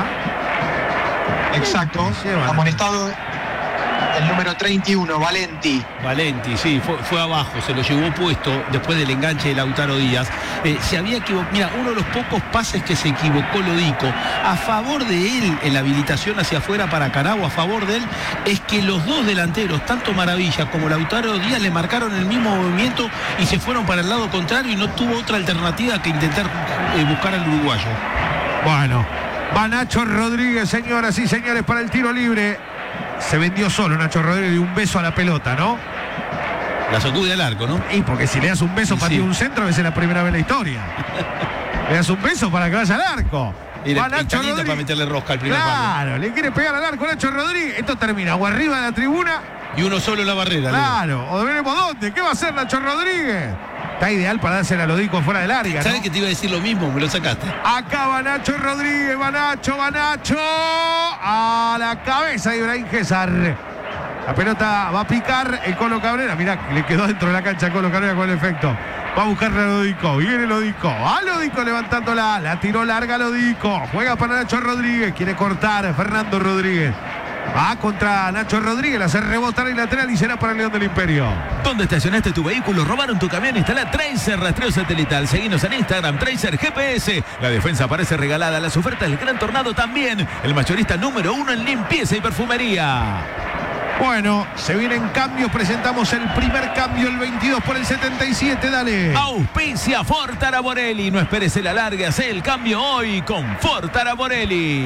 Exacto, Se llevan. amonestado el número treinta y uno, Valenti. Valenti, sí, fue, fue abajo, se lo llevó puesto después del enganche de Lautaro Díaz. Eh, se había equivocado, mira, uno de los pocos pases que se equivocó Lodico a favor de él en la habilitación hacia afuera para Canavo, a favor de él, es que los dos delanteros, tanto Maravilla como Lautaro Díaz, le marcaron el mismo movimiento y se fueron para el lado contrario y no tuvo otra alternativa que intentar eh, buscar al uruguayo. Bueno, va Nacho Rodríguez, señoras y señores, para el tiro libre. Se vendió solo Nacho Rodríguez y un beso a la pelota, ¿no? La sacude al arco, ¿no? Y porque si le das un beso Sí, para sí. ti un centro, a veces es la primera vez en la historia. Le das un beso para que vaya al arco. Era Va Nacho está linda Rodríguez. para meterle rosca al primer palo. Claro, le quiere pegar al arco Nacho Rodríguez. Esto termina o arriba de la tribuna Y uno solo en la barrera. Claro, Leo. O veremos dónde. ¿Qué va a hacer Nacho Rodríguez? Está ideal para dársela a Lodico fuera del área, ¿Sabes ¿no? que te iba a decir lo mismo? Me lo sacaste. Acá va Nacho Rodríguez, va Nacho, va Nacho. A la cabeza de Ibrahim César. La pelota va a picar el Colo Cabrera. Mirá, le quedó dentro de la cancha Colo Cabrera con el efecto. Va a buscarle a Lodico. Viene Lodico. A Lodico levantándola. La tiró larga Lodico. Juega para Nacho Rodríguez. Quiere cortar Fernando Rodríguez. Va contra Nacho Rodríguez, la hace rebotar el lateral y será para el León del Imperio. ¿Dónde estacionaste tu vehículo? ¿Robaron tu camión? Instala Tracer Rastreo Satelital. Seguinos en Instagram, Tracer G P S. La defensa parece regalada. Las ofertas del Gran Tornado también. El mayorista número uno en limpieza y perfumería. Bueno, se vienen cambios. Presentamos el primer cambio, el veintidós por el setenta y siete. Dale. Auspicia Ford Araborelli. No esperes el alargue. Haz el cambio hoy con Ford Araborelli.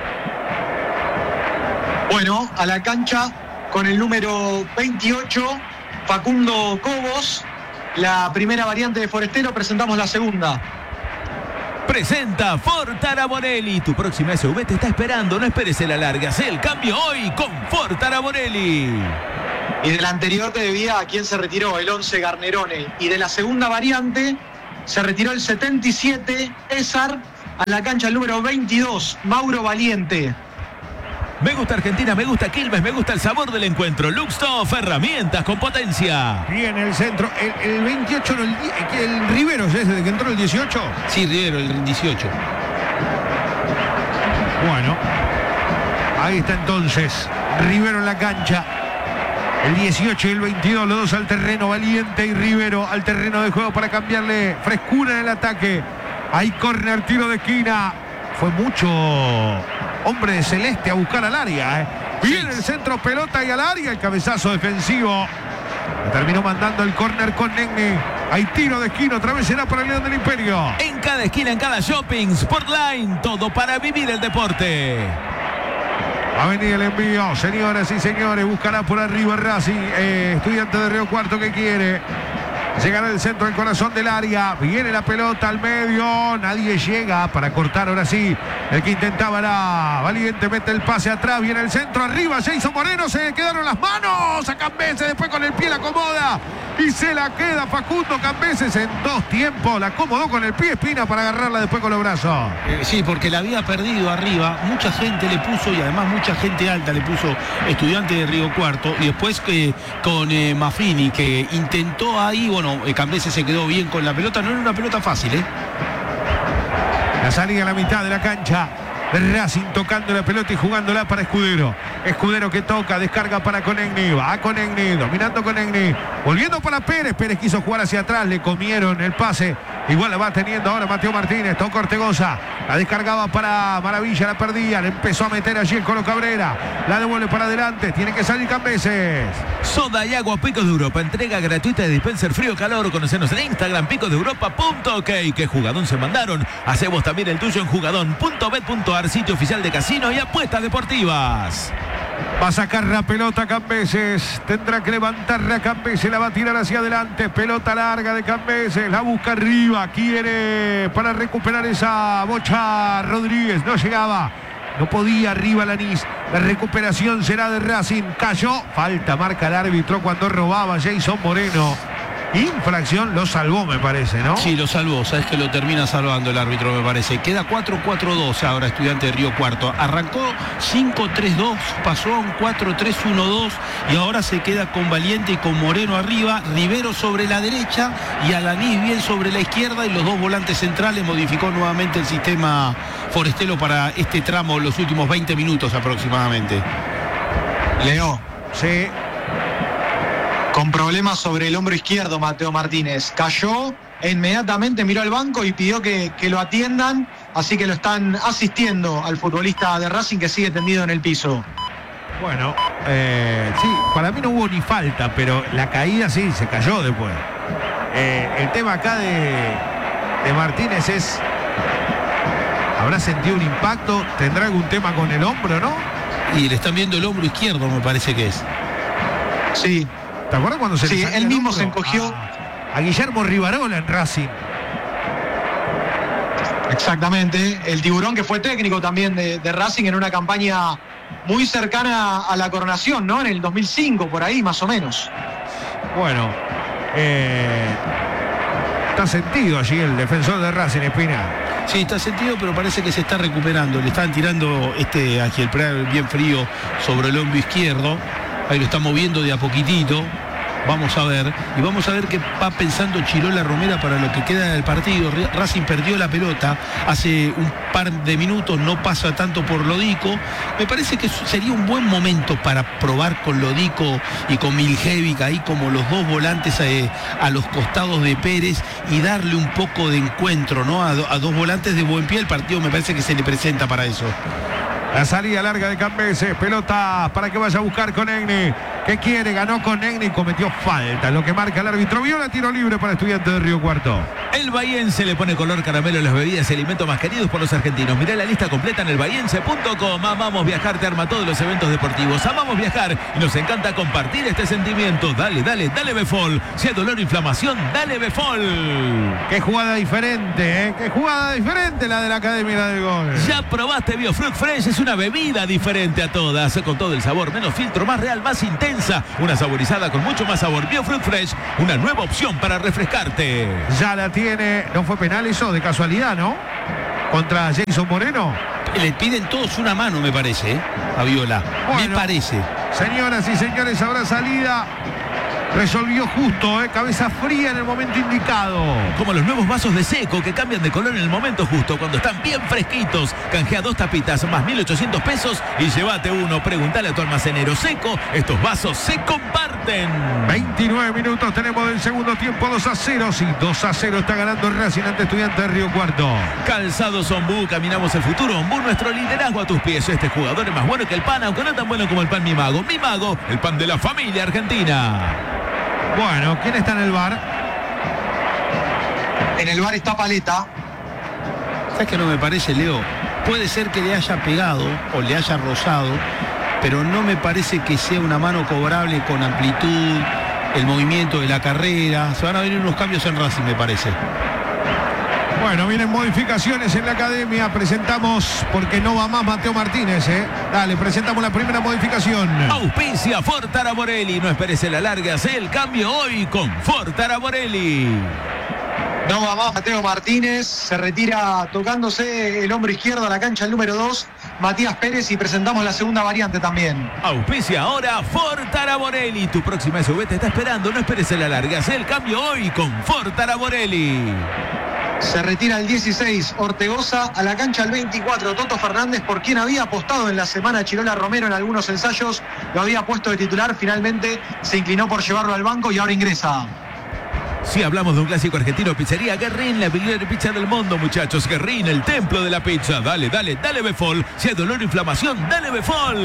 Bueno, a la cancha con el número veintiocho, Facundo Cobos. La primera variante de Forestero, presentamos la segunda. Presenta Ford Araborelli. Tu próxima S U V te está esperando. No esperes el alargue. Haz el cambio hoy con Ford Araborelli. Y de la anterior te debía a quién se retiró, el once Garnerone. Y de la segunda variante se retiró el setenta y siete, César. A la cancha el número veintidós, Mauro Valiente. Me gusta Argentina, me gusta Quilmes, me gusta el sabor del encuentro. Luxtoff, herramientas con potencia. Viene el centro, el, el veintiocho, no, el, el Rivero, ¿ya desde que entró el dieciocho? Sí, Rivero, el dieciocho. Bueno, ahí está entonces, Rivero en la cancha. El dieciocho y el veintidós, los dos al terreno, Valiente y Rivero al terreno de juego para cambiarle frescura en el ataque. Hay córner, tiro de esquina. Fue mucho hombre de celeste a buscar al área. ¿eh? Viene el centro, pelota y al área. El cabezazo defensivo. Terminó mandando el córner con Negni. Hay tiro de esquina, otra vez será para el León del Imperio. En cada esquina, en cada shopping, Sportline, todo para vivir el deporte. Va a venir el envío, señoras y señores. Buscará por arriba Racing. Eh, estudiante de Río Cuarto que quiere. Llegará el centro del corazón del área. Viene la pelota al medio. Nadie llega para cortar ahora sí. El que intentaba era Valiente. Mete el pase atrás. Viene el centro arriba. Jason Moreno. Se le quedaron las manos a Cambeses. Después con el pie la acomoda. Y se la queda Facundo Cambeses en dos tiempos. La acomodó con el pie Espina para agarrarla después con los brazos. Eh, sí, porque la había perdido arriba. Mucha gente le puso y además mucha gente alta le puso Estudiante de Río Cuarto. Y después eh, con eh, Maffini que intentó ahí. Bueno, Eh, Cambeses se quedó bien con la pelota. No era una pelota fácil, ¿eh? La salida a la mitad de la cancha. Racing tocando la pelota y jugándola para Escudero. Escudero que toca, descarga para Conegni. Va Conegni, dominando Conegni. Volviendo para Pérez. Pérez quiso jugar hacia atrás. Le comieron el pase. Igual la va teniendo ahora Mateo Martínez. Tocó Ortegoza. La descargaba para Maravilla. La perdía. Le empezó a meter allí el Colo Cabrera. La devuelve para adelante. Tiene que salir Cambeses. Soda y agua Picos de Europa. Entrega gratuita de dispenser frío-calor. Conocenos en Instagram, picos de europa punto ok. ¿Qué jugadón se mandaron? Hacemos también el tuyo en jugadón punto bet punto ar, sitio oficial de casinos y apuestas deportivas. Va a sacar la pelota Cambeses. Tendrá que levantarla Cambeses. La va a tirar hacia adelante. Pelota larga de Cambeses. La busca arriba. Quiere para recuperar esa bocha Rodríguez. No llegaba. No podía arriba Lanís. La recuperación será de Racing. Cayó. Falta marca el árbitro cuando robaba Jason Moreno. Infracción, lo salvó, me parece, ¿no? Sí, lo salvó, sabes que lo termina salvando el árbitro, me parece. Queda cuatro cuatro dos ahora Estudiante de Río Cuarto. Arrancó cinco tres dos, pasó a un cuatro tres uno dos y ahora se queda con Valiente y con Moreno arriba, Rivero sobre la derecha y Alanís bien sobre la izquierda y los dos volantes centrales. Modificó nuevamente el sistema Forestelo para este tramo, los últimos veinte minutos aproximadamente. Leo. Sí. Con problemas sobre el hombro izquierdo, Mateo Martínez. Cayó e inmediatamente miró al banco y pidió que, que lo atiendan. Así que lo están asistiendo al futbolista de Racing que sigue tendido en el piso. Bueno, eh, sí, para mí no hubo ni falta, pero la caída sí, se cayó después. Eh, el tema acá de, de Martínez es... ¿Habrá sentido un impacto? ¿Tendrá algún tema con el hombro, no? Y le están viendo el hombro izquierdo, me parece que es. Sí. ¿Te acuerdas cuando se sí, le salía él mismo el se encogió a, a Guillermo Rivarola en Racing? Exactamente, el Tiburón que fue técnico también de, de Racing en una campaña muy cercana a la coronación, ¿no? En el dos mil cinco, por ahí, más o menos. Bueno, eh, está sentido allí el defensor de Racing, Espina. Sí, está sentido, pero parece que se está recuperando. Le están tirando este aquí el Prat bien frío sobre el hombro izquierdo. Ahí lo está moviendo de a poquitito. Vamos a ver. Y vamos a ver qué va pensando Chirola Romera para lo que queda del partido. Racing perdió la pelota hace un par de minutos, no pasa tanto por Lodico. Me parece que sería un buen momento para probar con Lodico y con Miljevic ahí como los dos volantes eh, a los costados de Pérez y darle un poco de encuentro, ¿no? A, do, a dos volantes de buen pie. El partido me parece que se le presenta para eso. La salida larga de Cambeses, pelota para que vaya a buscar con Egni. ¿Qué quiere? Ganó con Egni y cometió falta. Lo que marca el árbitro. Viola, tiro libre para Estudiantes de Río Cuarto. El bahiense le pone color caramelo a las bebidas y alimentos más queridos por los argentinos. Mirá la lista completa en el bahiense punto com. Amamos viajar, te arma todos los eventos deportivos. Amamos viajar y nos encanta compartir este sentimiento. Dale, dale, dale Befol. Si hay dolor o inflamación, dale Befol. Qué jugada diferente, ¿eh? Qué jugada diferente la de la Academia del Gol. Ya probaste Biofruit Fresh, es una bebida diferente a todas. Con todo el sabor, menos filtro, más real, más intensa. Una saborizada con mucho más sabor. Biofruit Fresh, una nueva opción para refrescarte. Ya la tiene. ¿No fue penal eso? De casualidad, ¿no? Contra Jason Moreno. Le piden todos una mano, me parece, ¿eh? A Viola. Bueno, me parece. Señoras y señores, habrá salida. Resolvió justo, ¿eh? Cabeza fría en el momento indicado. Como los nuevos vasos de Seco que cambian de color en el momento justo, cuando están bien fresquitos. Canjea dos tapitas más mil ochocientos pesos y llévate uno. Pregúntale a tu almacenero. Seco, estos vasos se comparten. veintinueve minutos tenemos del segundo tiempo, dos a cero. Sí, dos a cero está ganando el Racing ante Estudiantes de Río Cuarto. Calzados Ombú, caminamos el futuro. Ombú, nuestro liderazgo a tus pies. Este jugador es más bueno que el pan, aunque no tan bueno como el pan Mi Mago. Mi Mago, el pan de la familia argentina. Bueno, ¿quién está en el bar? En el bar está Paleta. ¿Sabes qué no me parece, Leo? Puede ser que le haya pegado o le haya rozado, pero no me parece que sea una mano cobrable con amplitud, el movimiento de la carrera. Se van a venir unos cambios en Racing, me parece. Bueno, vienen modificaciones en la Academia. Presentamos, porque no va más Mateo Martínez, ¿eh? Dale, presentamos la primera modificación. Auspicia Ford Araborelli. No esperes la larga, haz el cambio hoy con Ford Araborelli. No va más Mateo Martínez, se retira tocándose el hombro izquierdo a la cancha el número dos, Matías Pérez, y presentamos la segunda variante también. Auspicia ahora Ford Araborelli. Tu próxima S U V te está esperando, no esperes la larga, haz el cambio hoy con Ford Araborelli. Se retira el dieciséis, Ortegoza, a la cancha el veinticuatro, Toto Fernández, por quien había apostado en la semana Chirola Romero en algunos ensayos, lo había puesto de titular, finalmente se inclinó por llevarlo al banco y ahora ingresa. Si hablamos de un clásico argentino, Pizzería Guerrín, la primera pizza del mundo, muchachos. Guerrín, el templo de la pizza. Dale, dale, dale Befol. Si hay dolor o inflamación, dale Befol.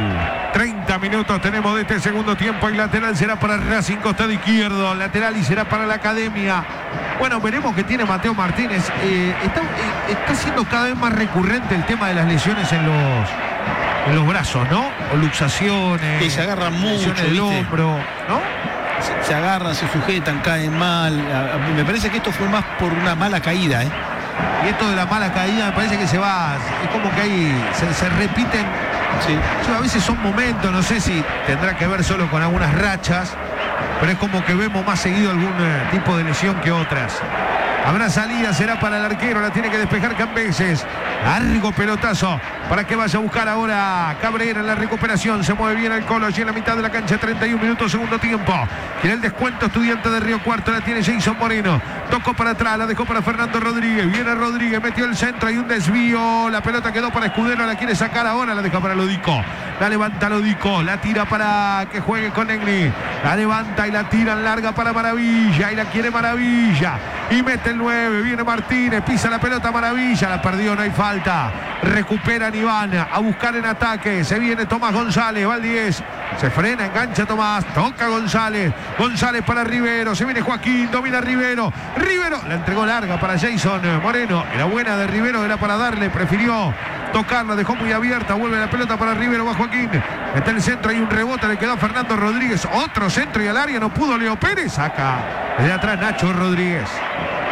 treinta minutos tenemos de este segundo tiempo. El lateral será para Racing, costado izquierdo. Lateral y será para la Academia. Bueno, veremos qué tiene Mateo Martínez. Eh, está, eh, está siendo cada vez más recurrente el tema de las lesiones en los, en los brazos, ¿no? O luxaciones. Que se agarran mucho, del hombro, ¿no? Se, se agarran, se sujetan, caen mal. A, a, me parece que esto fue más por una mala caída, ¿eh? Y esto de la mala caída me parece que se va, es como que ahí se, se repiten. Sí. Sí, a veces son momentos, no sé si tendrá que ver solo con algunas rachas, pero es como que vemos más seguido algún eh, tipo de lesión que otras. Habrá salida, será para el arquero, la tiene que despejar Cambeses. Largo pelotazo para que vaya a buscar ahora Cabrera en la recuperación. Se mueve bien el Colo allí en la mitad de la cancha. treinta y un minutos, segundo tiempo. Tiene el descuento Estudiante de Río Cuarto. La tiene Jason Moreno. Tocó para atrás, la dejó para Fernando Rodríguez. Viene Rodríguez, metió el centro, hay un desvío. La pelota quedó para Escudero, la quiere sacar ahora, la deja para Lodico. La levanta Lodico, la tira para que juegue con Negri. La levanta y la tira en larga para Maravilla. Y la quiere Maravilla. Y mete el nueve, viene Martínez, pisa la pelota Maravilla, la perdió, no hay falta. Recuperan Iván a buscar en ataque. Se viene Tomás González, va al diez. Se frena, engancha Tomás, toca González. González para Rivero, se viene Joaquín, domina Rivero. Rivero, la entregó larga para Jason Moreno. Era buena de Rivero, era para darle, prefirió tocarla, dejó muy abierta, vuelve la pelota para Rivero, va Joaquín. Está en el centro, hay un rebote, le quedó a Fernando Rodríguez. Otro centro y al área, no pudo Leo Pérez. Saca desde atrás Nacho Rodríguez.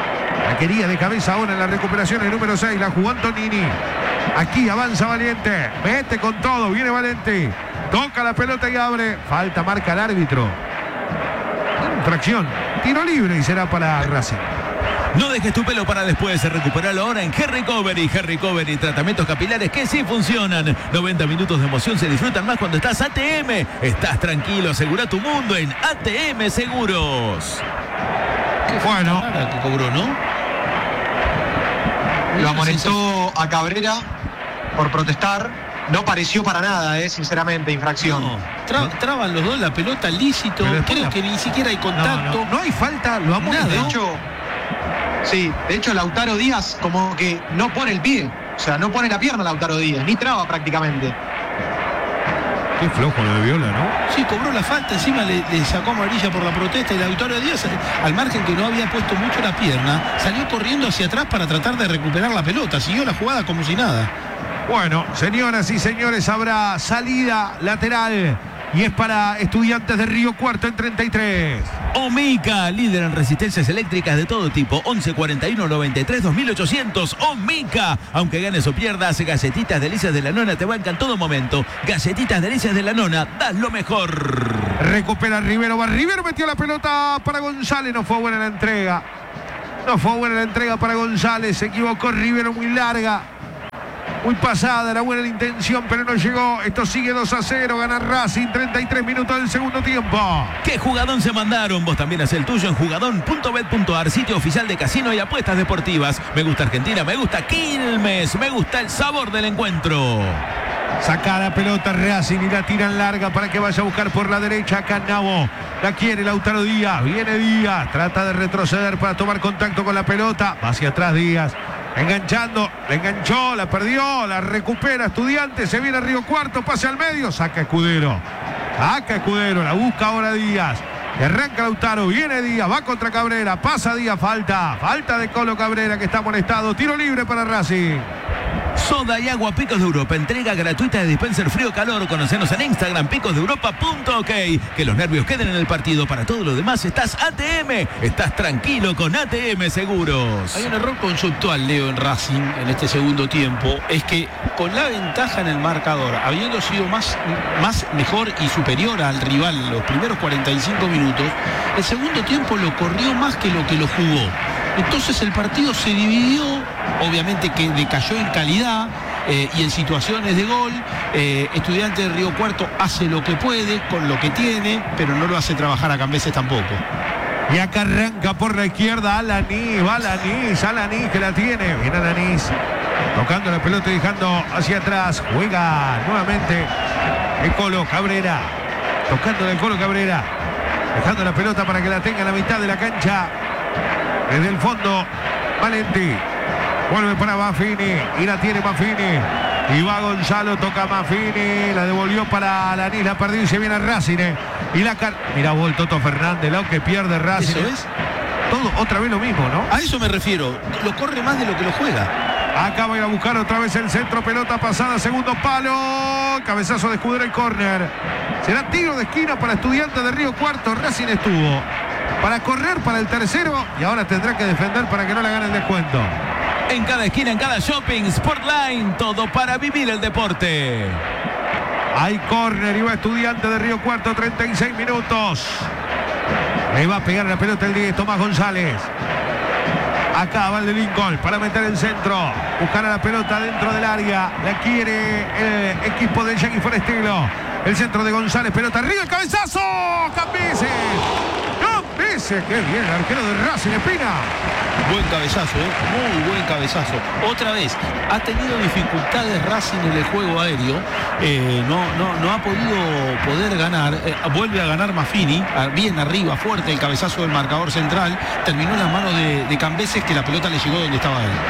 La quería de cabeza ahora en la recuperación el número seis. La jugó Antonini. Aquí avanza Valiente. Mete con todo. Viene Valente. Toca la pelota y abre. Falta, marca el árbitro. Infracción. Tiro libre y será para Racing. No dejes tu pelo para después, recuperarlo ahora en Hair Recovery. Hair Recovery, tratamientos capilares que sí funcionan. noventa minutos de emoción se disfrutan más cuando estás A T M. Estás tranquilo, asegura tu mundo en A T M Seguros. Bueno, que cobró, ¿no? Lo amonestó a Cabrera por protestar. No pareció para nada, eh, sinceramente, infracción. No, tra traban los dos la pelota, lícito. Creo la... que ni siquiera hay contacto. No, no, no hay falta, lo amonestó. De hecho, sí, de hecho Lautaro Díaz como que no pone el pie. O sea, no pone la pierna Lautaro Díaz, ni traba prácticamente. Qué flojo lo de Viola, ¿no? Sí, cobró la falta, encima le, le sacó amarilla por la protesta y Lautaro Díaz, al margen que no había puesto mucho la pierna, salió corriendo hacia atrás para tratar de recuperar la pelota. Siguió la jugada como si nada. Bueno, señoras y señores, habrá salida lateral y es para Estudiantes de Río Cuarto en treinta y tres. Omica, líder en resistencias eléctricas de todo tipo. once cuarenta y uno noventa y tres dos mil ochocientos. Omica. Aunque ganes o pierdas, Galletitas Delicias de la Nona te bancan en todo momento. Galletitas Delicias de la Nona, das lo mejor. Recupera Rivero. Va Rivero, metió la pelota para González. No fue buena la entrega. No fue buena la entrega para González. Se equivocó Rivero, muy larga. Muy pasada, era buena la intención, pero no llegó. Esto sigue dos a cero, gana Racing, treinta y tres minutos del segundo tiempo. ¿Qué jugadón se mandaron? Vos también hacés el tuyo en jugadón punto bet punto ar, sitio oficial de casino y apuestas deportivas. Me gusta Argentina, me gusta Quilmes, me gusta el sabor del encuentro. Saca la pelota Racing y la tiran larga para que vaya a buscar por la derecha Canavo. La quiere Lautaro Díaz, viene Díaz, trata de retroceder para tomar contacto con la pelota. Va hacia atrás Díaz. Enganchando, la enganchó, la perdió, la recupera Estudiantes, se viene a Río Cuarto, pase al medio, saca Escudero, saca Escudero, la busca ahora Díaz, y arranca Lautaro, viene Díaz, va contra Cabrera, pasa Díaz, falta, falta de Colo Cabrera que está molestado, tiro libre para Racing. Soda y agua Picos de Europa, entrega gratuita de dispenser frío-calor. Conocenos en Instagram, picos de europa punto ok. Que los nervios queden en el partido. Para todo lo demás estás A T M. Estás tranquilo con A T M Seguros. Hay un error conceptual, Leo, en Racing en este segundo tiempo. Es que con la ventaja en el marcador, habiendo sido más, más mejor y superior al rival los primeros cuarenta y cinco minutos, el segundo tiempo lo corrió más que lo que lo jugó. Entonces el partido se dividió, obviamente que decayó en calidad eh, y en situaciones de gol. Eh, Estudiante de Río Cuarto hace lo que puede con lo que tiene, pero no lo hace trabajar a Cambeses tampoco. Y acá arranca por la izquierda Alanis, va Alanis, Alanis que la tiene, viene Alanis, tocando la pelota y dejando hacia atrás, juega nuevamente el Colo Cabrera, tocando el Colo Cabrera, dejando la pelota para que la tenga en la mitad de la cancha. Desde el fondo, Valenti. Vuelve para Maffini. Y la tiene Maffini. Y va Gonzalo, toca Maffini. La devolvió para Alanis, la perdió y se viene a Racing. Eh. Y la car... Mira vos el Toto Fernández, lo que pierde Racing. ¿Eso es? Todo otra vez lo mismo, ¿no? A eso me refiero. Lo corre más de lo que lo juega. Acá va a ir a buscar otra vez el centro. Pelota pasada, segundo palo. Cabezazo de Escudero y córner. Será tiro de esquina para Estudiantes de Río Cuarto. Racing estuvo para correr para el tercero y ahora tendrá que defender para que no le gane el descuento. En cada esquina, en cada shopping, Sportline, todo para vivir el deporte. Hay córner y va Estudiante de Río Cuarto, treinta y seis minutos. Le va a pegar la pelota el diez, Tomás González. Acá va el de Lincoln para meter el centro. Buscar a la pelota dentro del área. La quiere el equipo de Jackie Forestelo. El centro de González, pelota arriba, el cabezazo. Cambeses. Cambeses, qué bien, el arquero de Racing, Espina. Buen cabezazo, ¿eh? Muy buen cabezazo. Otra vez, ha tenido dificultades Racing en el juego aéreo. Eh, no, no, no ha podido poder ganar. Eh, vuelve a ganar Maffini, bien arriba, fuerte el cabezazo del marcador central. Terminó en las manos de, de Cambeses, que la pelota le llegó donde estaba él.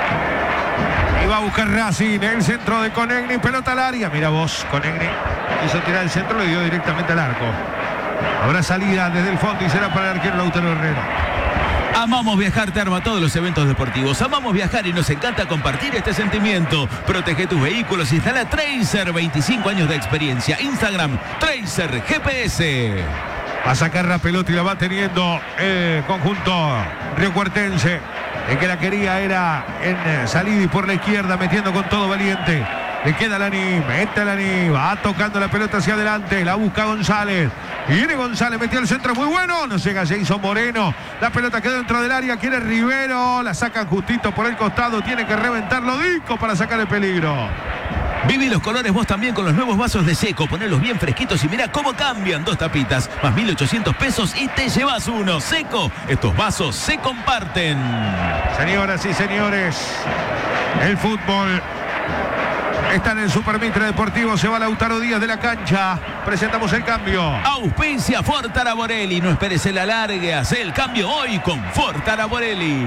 Y va a buscar Racing, el centro de Conegni, pelota al área. Mira vos, Conegni quiso tirar el centro, le dio directamente al arco. Habrá salida desde el fondo y será para el arquero Lautaro Herrera. Amamos viajar, te arma todos los eventos deportivos. Amamos viajar y nos encanta compartir este sentimiento. Protege tus vehículos, instala Tracer, veinticinco años de experiencia. Instagram, Tracer G P S. Va a sacar la pelota y la va teniendo el conjunto riocuartense. El que la quería era en Salidi por la izquierda, metiendo con todo Valiente. Le queda Lani, mete Lani, va tocando la pelota hacia adelante, la busca González. Viene González, metió el centro muy bueno, no llega Jason Moreno. La pelota quedó dentro del área, quiere Rivero, la sacan justito por el costado, tiene que reventarlo Dico para sacar el peligro. Viví los colores vos también con los nuevos vasos de Seco. Ponelos bien fresquitos y mirá cómo cambian. Dos tapitas más mil ochocientos pesos y te llevas uno. Seco, estos vasos se comparten. Señoras y señores, el fútbol está en el Supermitre Deportivo. Se va Lautaro Díaz de la cancha. Presentamos el cambio. Auspicia Ford Taraborelli. No esperes el alargue. Haz el cambio hoy con Ford Taraborelli.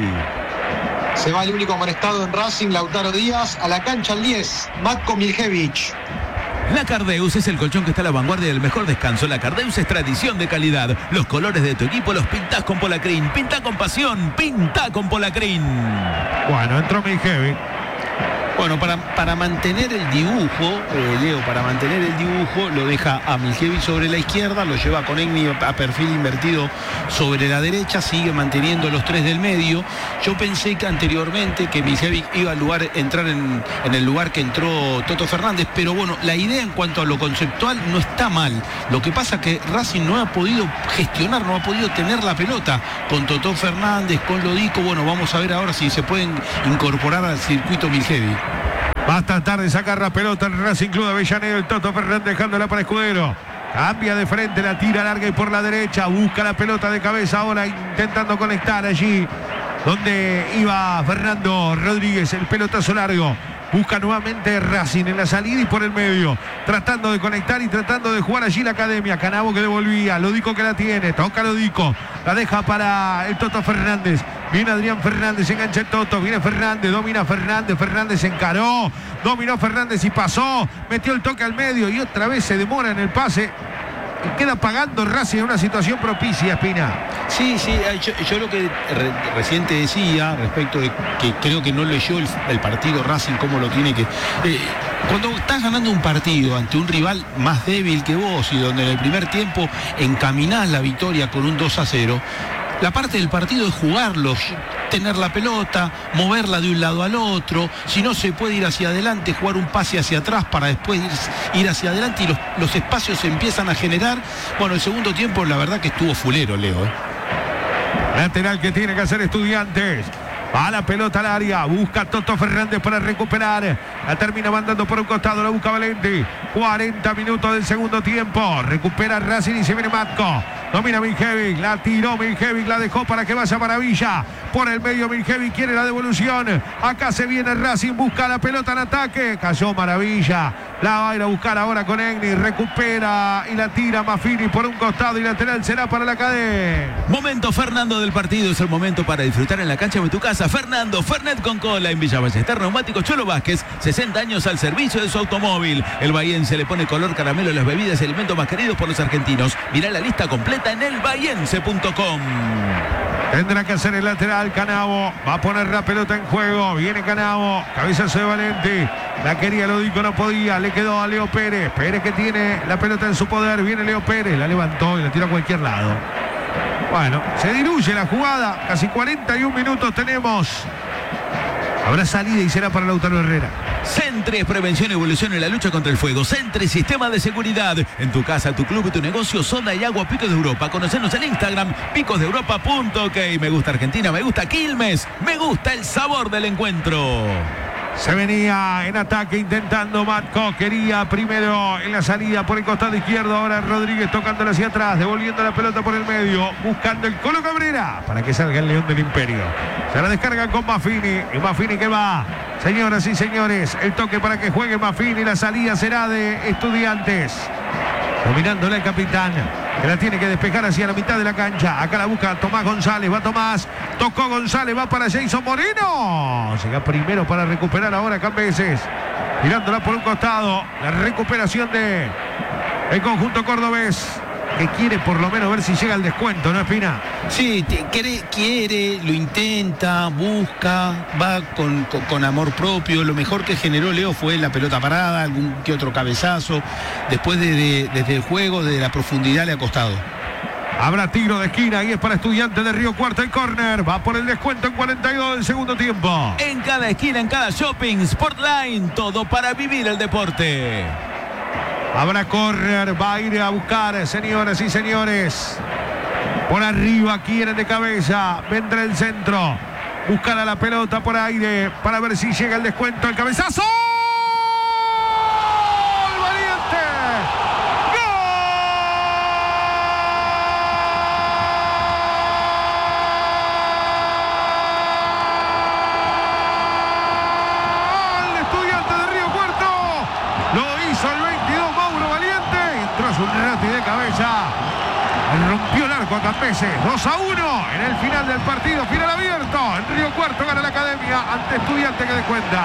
Se va el único amonestado en Racing, Lautaro Díaz. A la cancha al diez, Matko Miljevic. La Cardeus es el colchón que está a la vanguardia del mejor descanso. La Cardeus es tradición de calidad. Los colores de tu equipo los pintás con Polacrin. Pintá con pasión. Pintá con Polacrin. Bueno, entró Miljevic. Bueno, para, para mantener el dibujo, eh, Leo, para mantener el dibujo, lo deja a Miljevic sobre la izquierda, lo lleva con Egni a perfil invertido sobre la derecha, sigue manteniendo los tres del medio. Yo pensé que anteriormente que Miljevic iba a lugar, entrar en, en el lugar que entró Toto Fernández, pero bueno, la idea en cuanto a lo conceptual no está mal. Lo que pasa es que Racing no ha podido gestionar, no ha podido tener la pelota con Toto Fernández, con Lodico. Bueno, vamos a ver ahora si se pueden incorporar al circuito Miljevic. Va a tratar de sacar la pelota el Racing Club de Avellaneda. El Toto Fernández dejándola para Escudero. Cambia de frente, la tira larga y por la derecha. Busca la pelota de cabeza ahora intentando conectar allí donde iba Fernando Rodríguez. El pelotazo largo. Busca nuevamente Racing en la salida y por el medio. Tratando de conectar y tratando de jugar allí la academia. Canavo que devolvía. Lodico que la tiene. Toca Lodico. La deja para el Toto Fernández. Viene Adrián Fernández, engancha el Toto, viene Fernández, domina Fernández, Fernández encaró, dominó Fernández y pasó, metió el toque al medio y otra vez se demora en el pase y queda pagando Racing en una situación propicia, Espina. Sí, sí, yo, yo lo que re, recién te decía respecto de que creo que no leyó el, el partido Racing como lo tiene que... Eh, cuando estás ganando un partido ante un rival más débil que vos y donde en el primer tiempo encaminás la victoria con un dos a cero, la parte del partido es jugarlo, tener la pelota, moverla de un lado al otro. Si no se puede ir hacia adelante, jugar un pase hacia atrás para después ir, ir hacia adelante y los, los espacios se empiezan a generar. Bueno, el segundo tiempo la verdad que estuvo fulero, Leo. ¿eh? Lateral que tiene que hacer Estudiantes. Va la pelota al área, busca Toto Fernández para recuperar. La termina mandando por un costado, la busca Valente. cuarenta minutos del segundo tiempo. Recupera Racing y se viene Matko. Domina Miljevic, la tiró Miljevic, la dejó para que vaya Maravilla. Por el medio Miljevic quiere la devolución. Acá se viene Racing, busca la pelota en ataque. Cayó Maravilla. La va a ir a buscar ahora con Egni. Recupera y la tira Maffini por un costado y lateral será para la cadena. Momento Fernando del partido. Es el momento para disfrutar en la cancha de tu casa. Fernando, Fernet con cola en Villa Ballester. Neumáticos Cholo Vázquez. sesenta años al servicio de su automóvil. El bahiense le pone color caramelo a las bebidas y alimentos más queridos por los argentinos. Mirá la lista completa en el bahiense punto com. Tendrá que hacer el lateral Canavo. Va a poner la pelota en juego. Viene Canavo. Cabezazo de Valente. La quería Lodico, no podía. Le quedó a Leo Pérez. Pérez que tiene la pelota en su poder. Viene Leo Pérez. La levantó y la tiró a cualquier lado. Bueno, se diluye la jugada. Casi cuarenta y un minutos tenemos. Habrá salida y será para Lautaro Herrera. Centres, prevención y evolución en la lucha contra el fuego. Centres, sistema de seguridad. En tu casa, tu club y tu negocio, soda y agua Picos de Europa. Conocernos en Instagram, picos de europa punto ok. Me gusta Argentina, me gusta Quilmes, me gusta el sabor del encuentro. Se venía en ataque intentando Matko. Quería primero en la salida por el costado izquierdo. Ahora Rodríguez tocándole hacia atrás. Devolviendo la pelota por el medio. Buscando el Colo Cabrera para que salga el León del Imperio. Se la descargan con Maffini. Y Maffini que va. Señoras y señores, el toque para que juegue Maffini. La salida será de Estudiantes. Dominándola el capitán, que la tiene que despejar hacia la mitad de la cancha. Acá la busca Tomás González. Va Tomás. Tocó González. Va para Jason Moreno. Llega primero para recuperar ahora Cambeses. Tirándola por un costado. La recuperación de el conjunto cordobés, que quiere por lo menos ver si llega al descuento, ¿no, Espina? Sí, te, quiere, quiere, lo intenta, busca, va con, con, con amor propio. Lo mejor que generó Leo fue la pelota parada, algún que otro cabezazo. Después de, de, desde el juego, desde la profundidad le ha costado. Habrá tiro de esquina y es para Estudiantes de Río Cuarto. El córner va por el descuento en cuarenta y dos del segundo tiempo. En cada esquina, en cada shopping, Sportline, todo para vivir el deporte. Habrá córner, va a ir a buscar, señoras y señores. Por arriba quieren de cabeza, vendrá el centro. Buscará la pelota por aire para ver si llega el descuento. El cabezazo. Un rati de cabeza, rompió el arco a Campese. Dos a uno en el final del partido, final abierto. En Río Cuarto gana la Academia ante Estudiante que descuenta.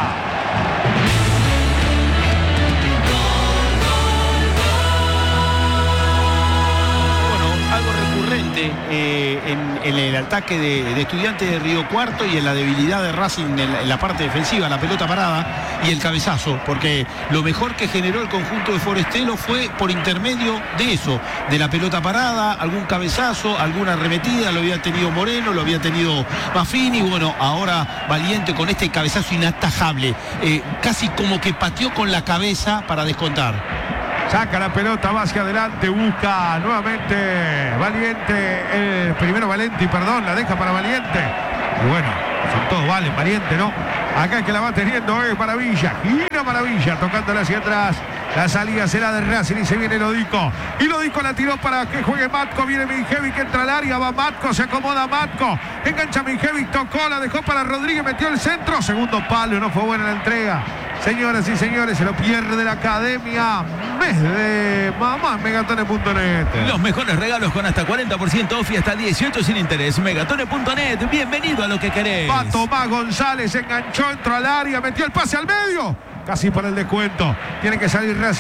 Algo recurrente eh, en, en el ataque de, de Estudiantes de Río Cuarto y en la debilidad de Racing en la, en la parte defensiva, la pelota parada y el cabezazo, porque lo mejor que generó el conjunto de Forestelo fue por intermedio de eso, de la pelota parada, algún cabezazo, alguna arremetida, lo había tenido Moreno, lo había tenido Maffini, bueno, ahora Valiente con este cabezazo inatajable, eh, casi como que pateó con la cabeza para descontar. Saca la pelota, va hacia adelante, busca nuevamente Valiente, el primero Valenti, perdón, la deja para Valiente. Y bueno, son todos valen, Valiente, ¿no? Acá el que la va teniendo es Maravilla, gira Maravilla, tocándola hacia atrás. La salida será de Racing y se viene Lodico. Y Lodico la tiró para que juegue Matko. Viene Minjevic que entra al área. Va Matko, se acomoda Matko. Engancha Minjevic, tocó, la dejó para Rodríguez, metió el centro. Segundo palo, no fue buena la entrega. Señoras y señores, se lo pierde la Academia. Mes de mamá, megatones punto net. Los mejores regalos con hasta cuarenta por ciento off y hasta dieciocho sin interés. megatones punto net, bienvenido a lo que querés. Va Tomás González, enganchó, entró al área, metió el pase al medio. Casi para el descuento. Tiene que salir Racing.